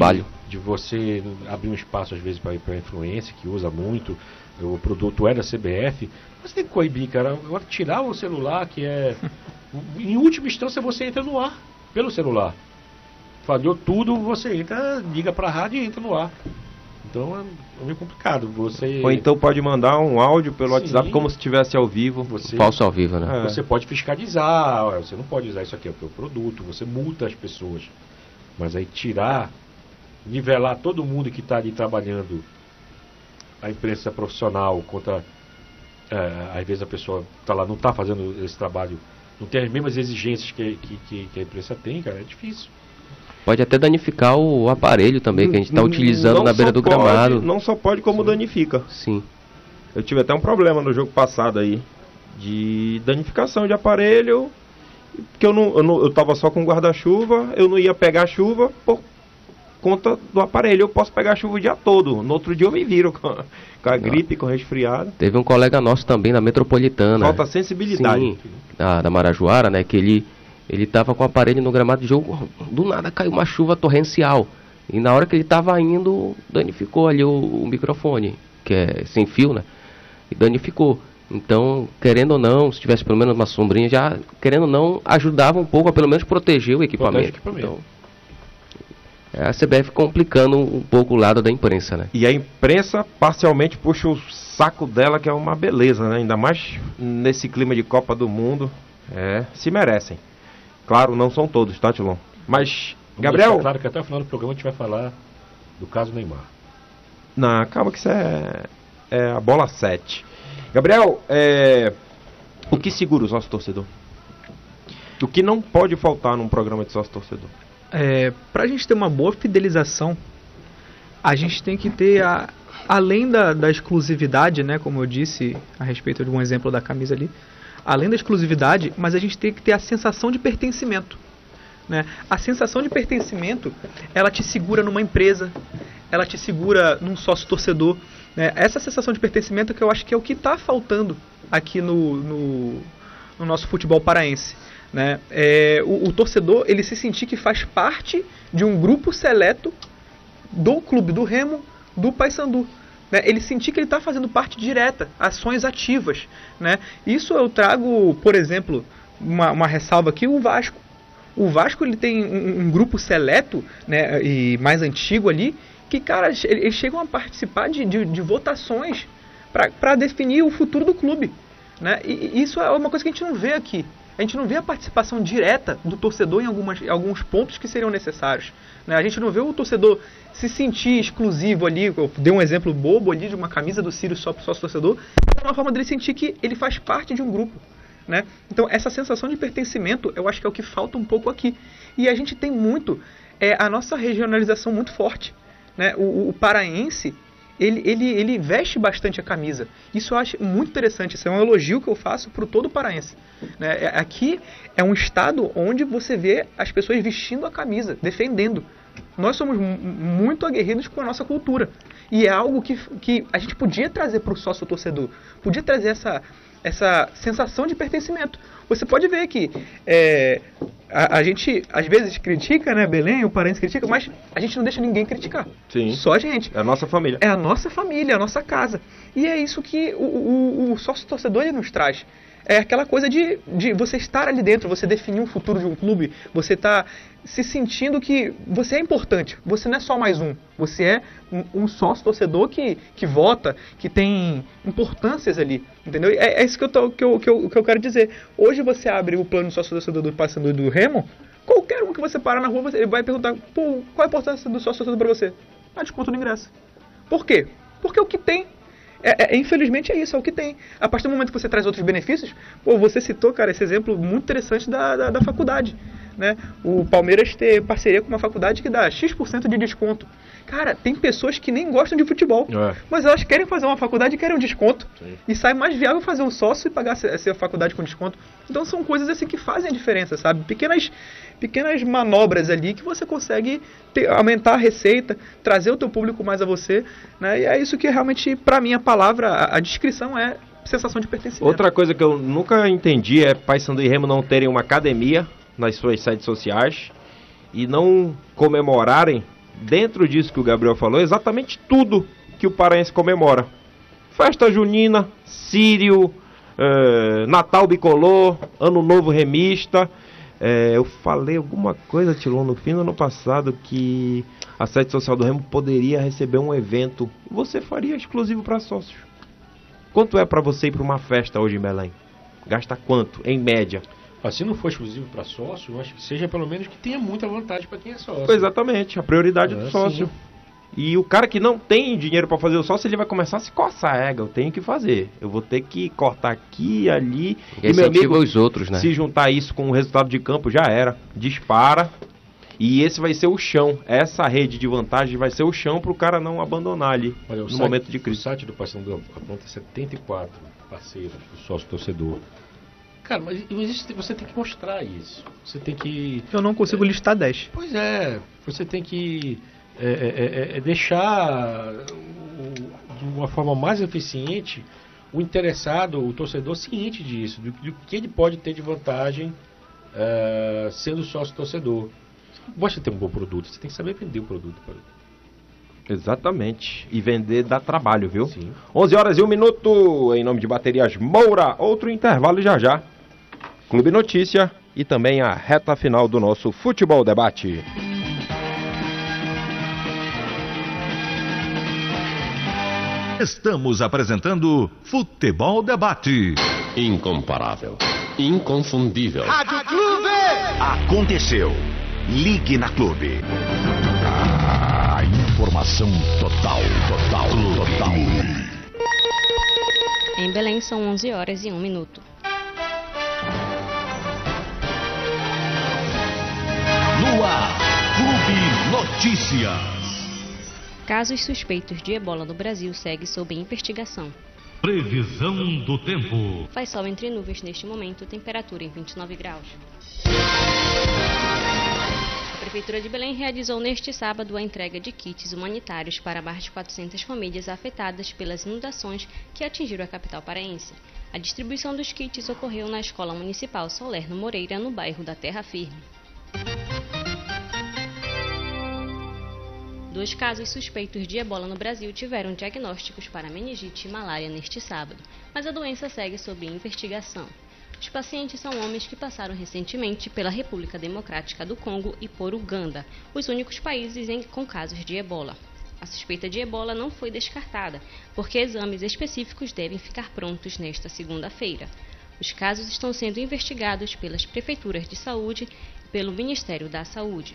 de você abrir um espaço às vezes para influência, que usa muito, o produto é da C B F, mas tem que coibir, cara. Agora tirar o celular, que é... em última instância você entra no ar, pelo celular. Falhou tudo, você entra, liga pra rádio e entra no ar. Então é meio complicado. Você... Ou então pode mandar um áudio pelo Sim. WhatsApp como se estivesse ao vivo. Você... Falso ao vivo, né? É. Você pode fiscalizar, olha, você não pode usar isso aqui, é o teu produto, você multa as pessoas. Mas aí tirar, nivelar todo mundo que está ali trabalhando, a imprensa profissional contra, é, às vezes a pessoa tá lá, não está fazendo esse trabalho, não tem as mesmas exigências que, que, que, que a imprensa tem, cara, é difícil. Pode até danificar o aparelho também, que a gente está utilizando Não na beira só do pode- gramado. Não só pode, como danifica. Sim. Eu tive até um problema no jogo passado aí, de danificação de aparelho, porque eu não, eu não, eu tava só com guarda-chuva, eu não ia pegar a chuva por conta do aparelho. Eu posso pegar a chuva o dia todo, no outro dia eu me viro com a, com a gripe, com resfriado. Teve um colega nosso também na Metropolitana. Falta sensibilidade. Sim, da, da Marajoara, né? Que ele, ele tava com o aparelho no gramado de jogo, do nada caiu uma chuva torrencial. E na hora que ele tava indo, danificou ali o, o microfone, que é sem fio, né? E danificou. Então, querendo ou não, se tivesse pelo menos uma sombrinha, já, querendo ou não, ajudava um pouco a pelo menos proteger o equipamento. Protege o equipamento. Então, é a C B F complicando um pouco o lado da imprensa, né? E a imprensa parcialmente puxa o saco dela, que é uma beleza, né? Ainda mais nesse clima de Copa do Mundo. É, se merecem. Claro, não são todos, tá, Tilon? Mas, Vamos Gabriel... deixar claro que até o final do programa a gente vai falar do caso Neymar. Não, calma que isso é, é a bola sete. Gabriel, é, o que segura o sócio torcedor? O que não pode faltar num programa de sócio torcedor? É, para a gente ter uma boa fidelização, a gente tem que ter, a, além da, da exclusividade, né, como eu disse a respeito de um exemplo da camisa ali, além da exclusividade, mas a gente tem que ter a sensação de pertencimento. Né? A sensação de pertencimento, ela te segura numa empresa, ela te segura num sócio torcedor. Né? Essa sensação de pertencimento que eu acho que é o que está faltando aqui no, no, no nosso futebol paraense. Né? É, o, o torcedor, ele se sentir que faz parte de um grupo seleto do clube do Remo, do Paysandu. Né? Ele sentir que ele está fazendo parte direta, ações ativas. Né? Isso eu trago, por exemplo, uma, uma ressalva aqui, o Vasco. O Vasco ele tem um, um grupo seleto, né, e mais antigo ali, que, cara, eles chegam a participar de, de, de votações para definir o futuro do clube. Né? E isso é uma coisa que a gente não vê aqui. A gente não vê a participação direta do torcedor em algumas, alguns pontos que seriam necessários. Né? A gente não vê o torcedor se sentir exclusivo ali. Eu dei um exemplo bobo ali de uma camisa do Círio só para o sócio-torcedor. É uma forma dele sentir que ele faz parte de um grupo. Né? Então, essa sensação de pertencimento, eu acho que é o que falta um pouco aqui. E a gente tem muito, é, a nossa regionalização muito forte. Né? O, o paraense, ele, ele, ele veste bastante a camisa. Isso eu acho muito interessante. Isso é um elogio que eu faço para o todo paraense. Né? Aqui é um estado onde você vê as pessoas vestindo a camisa, defendendo. Nós somos muito aguerridos com a nossa cultura. E é algo que, que a gente podia trazer para o sócio-torcedor. Podia trazer essa, essa sensação de pertencimento. Você pode ver que é, a, a gente às vezes critica, né, Belém, o paraense critica, mas a gente não deixa ninguém criticar. Sim. Só a gente. É a nossa família. É a nossa família, a nossa casa. E é isso que o, o, o sócio-torcedor ele nos traz. É aquela coisa de, de você estar ali dentro, você definir um futuro de um clube, você tá se sentindo que você é importante, você não é só mais um, você é um, um sócio-torcedor que, que vota, que tem importâncias ali, entendeu? É, é isso que eu, tô, que, eu, que, eu, que eu quero dizer. Hoje você abre o plano sócio-torcedor do Paysandu e do Remo, qualquer um que você parar na rua, você, ele vai perguntar, pô, qual a importância do sócio-torcedor para você? Ah, desconto no ingresso. Por quê? Porque é o que tem. É, é, infelizmente é isso, é o que tem. A partir do momento que você traz outros benefícios, pô, você citou, cara, esse exemplo muito interessante da, da, da faculdade. Né? O Palmeiras ter parceria com uma faculdade que dá X por cento de desconto. Cara, tem pessoas que nem gostam de futebol, É. mas elas querem fazer uma faculdade e querem um desconto. Sim. E sai mais viável fazer um sócio e pagar essa faculdade com desconto. Então são coisas assim que fazem a diferença, sabe? Pequenas, pequenas manobras ali que você consegue ter, aumentar a receita, trazer o teu público mais a você. Né? E é isso que realmente, pra mim, a palavra, a, a descrição é sensação de pertencimento. Outra coisa que eu nunca entendi é Paysandu e Remo não terem uma academia nas suas redes sociais e não comemorarem dentro disso que o Gabriel falou, exatamente tudo que o paraense comemora. Festa junina, Sírio, eh, Natal bicolor, Ano Novo remista. Eh, eu falei alguma coisa, Tilon, no fim do ano passado, que a sede social do Remo poderia receber um evento. Você faria exclusivo para sócios. Quanto é para você ir para uma festa hoje em Belém? Gasta quanto, em média? Ah, se não for exclusivo para sócio, eu acho que seja pelo menos que tenha muita vantagem para quem é sócio. Exatamente, a prioridade é, do sócio. Sim. E o cara que não tem dinheiro para fazer o sócio, ele vai começar a se coçar. É, eu tenho que fazer. Eu vou ter que cortar aqui e ali. E, e meu amigo, os outros, né? Se juntar isso com o resultado de campo, já era. Dispara. E esse vai ser o chão. Essa rede de vantagem vai ser o chão para o cara não abandonar ali. Olha, no site, momento de crise. O site do Paysandu aponta setenta e quatro parceiros do sócio torcedor. Cara, mas você tem que mostrar isso. Você tem que... Eu não consigo é, listar dez. Pois é. Você tem que é, é, é, deixar o, de uma forma mais eficiente o interessado, o torcedor, ciente disso, do, do que ele pode ter de vantagem é, sendo sócio torcedor. Você ter um bom produto, você tem que saber vender o produto para ele. Exatamente. E vender dá trabalho, viu? Sim. onze horas e um minuto, em nome de Baterias Moura. Outro intervalo já já. Clube Notícia e também a reta final do nosso Futebol Debate. Estamos apresentando Futebol Debate. Incomparável. Inconfundível. Rádio Clube! Aconteceu. Ligue na Clube. A informação total, total, total. Em Belém são onze horas e um minuto. No ar, Clube Notícias. Casos suspeitos de ebola no Brasil segue sob investigação. Previsão do tempo. Faz sol entre nuvens neste momento, temperatura em vinte e nove graus. A Prefeitura de Belém realizou neste sábado a entrega de kits humanitários para mais de quatrocentas famílias afetadas pelas inundações que atingiram a capital paraense. A distribuição dos kits ocorreu na Escola Municipal Solerno Moreira, no bairro da Terra Firme. Dois casos suspeitos de ebola no Brasil tiveram diagnósticos para meningite e malária neste sábado, mas a doença segue sob investigação. Os pacientes são homens que passaram recentemente pela República Democrática do Congo e por Uganda, os únicos países em, com casos de ebola. A suspeita de ebola não foi descartada, porque exames específicos devem ficar prontos nesta segunda-feira. Os casos estão sendo investigados pelas prefeituras de saúde e pelo Ministério da Saúde.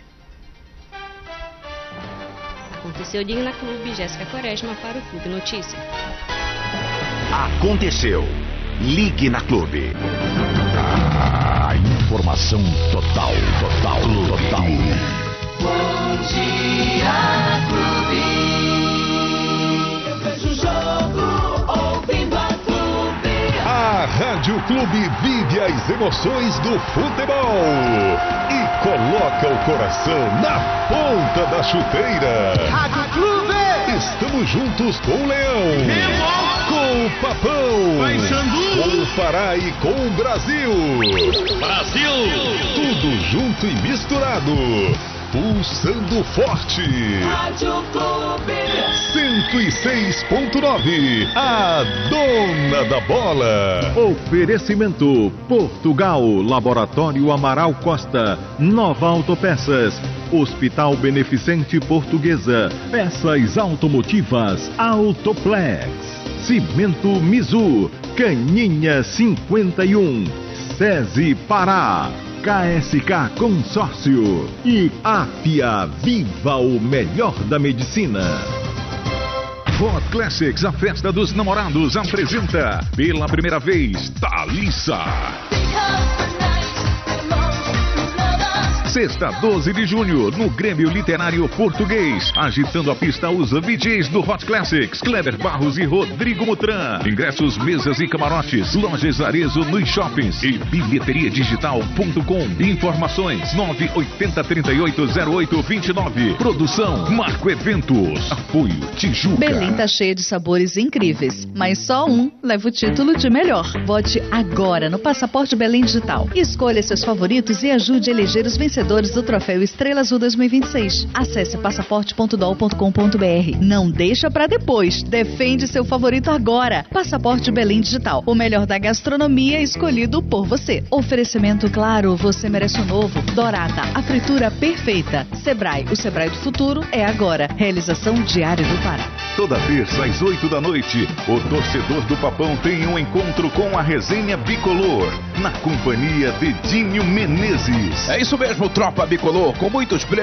Aconteceu Digna Clube, Jéssica Quaresma para o Clube Notícia. Aconteceu. Ligue na Clube. A informação total, total, total. Bom dia, Clube. Eu vejo o jogo ouvindo a Clube. A Rádio Clube vive as emoções do futebol e coloca o coração na ponta da chuteira. Rádio Clube. Estamos juntos com o Leão, Remo, com o Papão, Paysandu, com o Pará e com o Brasil. Brasil. Tudo junto e misturado. Pulsando forte. Rádio Clube. cento e seis ponto nove. A dona da bola. Oferecimento Portugal, Laboratório Amaral Costa, Nova Autopeças, Hospital Beneficente Portuguesa, Peças Automotivas Autoplex, Cimento Mizu, Caninha cinquenta e um, SESI Pará, K S K Consórcio e Apia, viva o melhor da medicina. Hot Classics, a festa dos namorados, apresenta pela primeira vez Thalissa. Sexta, doze de junho, no Grêmio Literário Português. Agitando a pista os V Js do Hot Classics, Kleber Barros e Rodrigo Mutran. Ingressos, mesas e camarotes, lojas Arezo nos shoppings e bilheteria digital ponto com. Informações nove oito zero, três oito zero oito, dois nove. Produção Marco Eventos. Apoio Tijuca. Belém tá cheio de sabores incríveis, mas só um leva o título de melhor. Vote agora no Passaporte Belém Digital. Escolha seus favoritos e ajude a eleger os vencedores vencedores do Troféu Estrela Azul dois mil e vinte e seis. Acesse passaporte ponto dol ponto com ponto br. Não deixa pra depois. Defende seu favorito agora. Passaporte Belém Digital. O melhor da gastronomia escolhido por você. Oferecimento claro, você merece o novo. Dorata, a fritura perfeita. Sebrae, o Sebrae do futuro é agora. Realização Diário do Pará. Toda terça às oito da noite, o torcedor do Papão tem um encontro com a resenha Bicolor, na companhia de Dinho Menezes. É isso mesmo, tropa Bicolor, com muitos prêmios.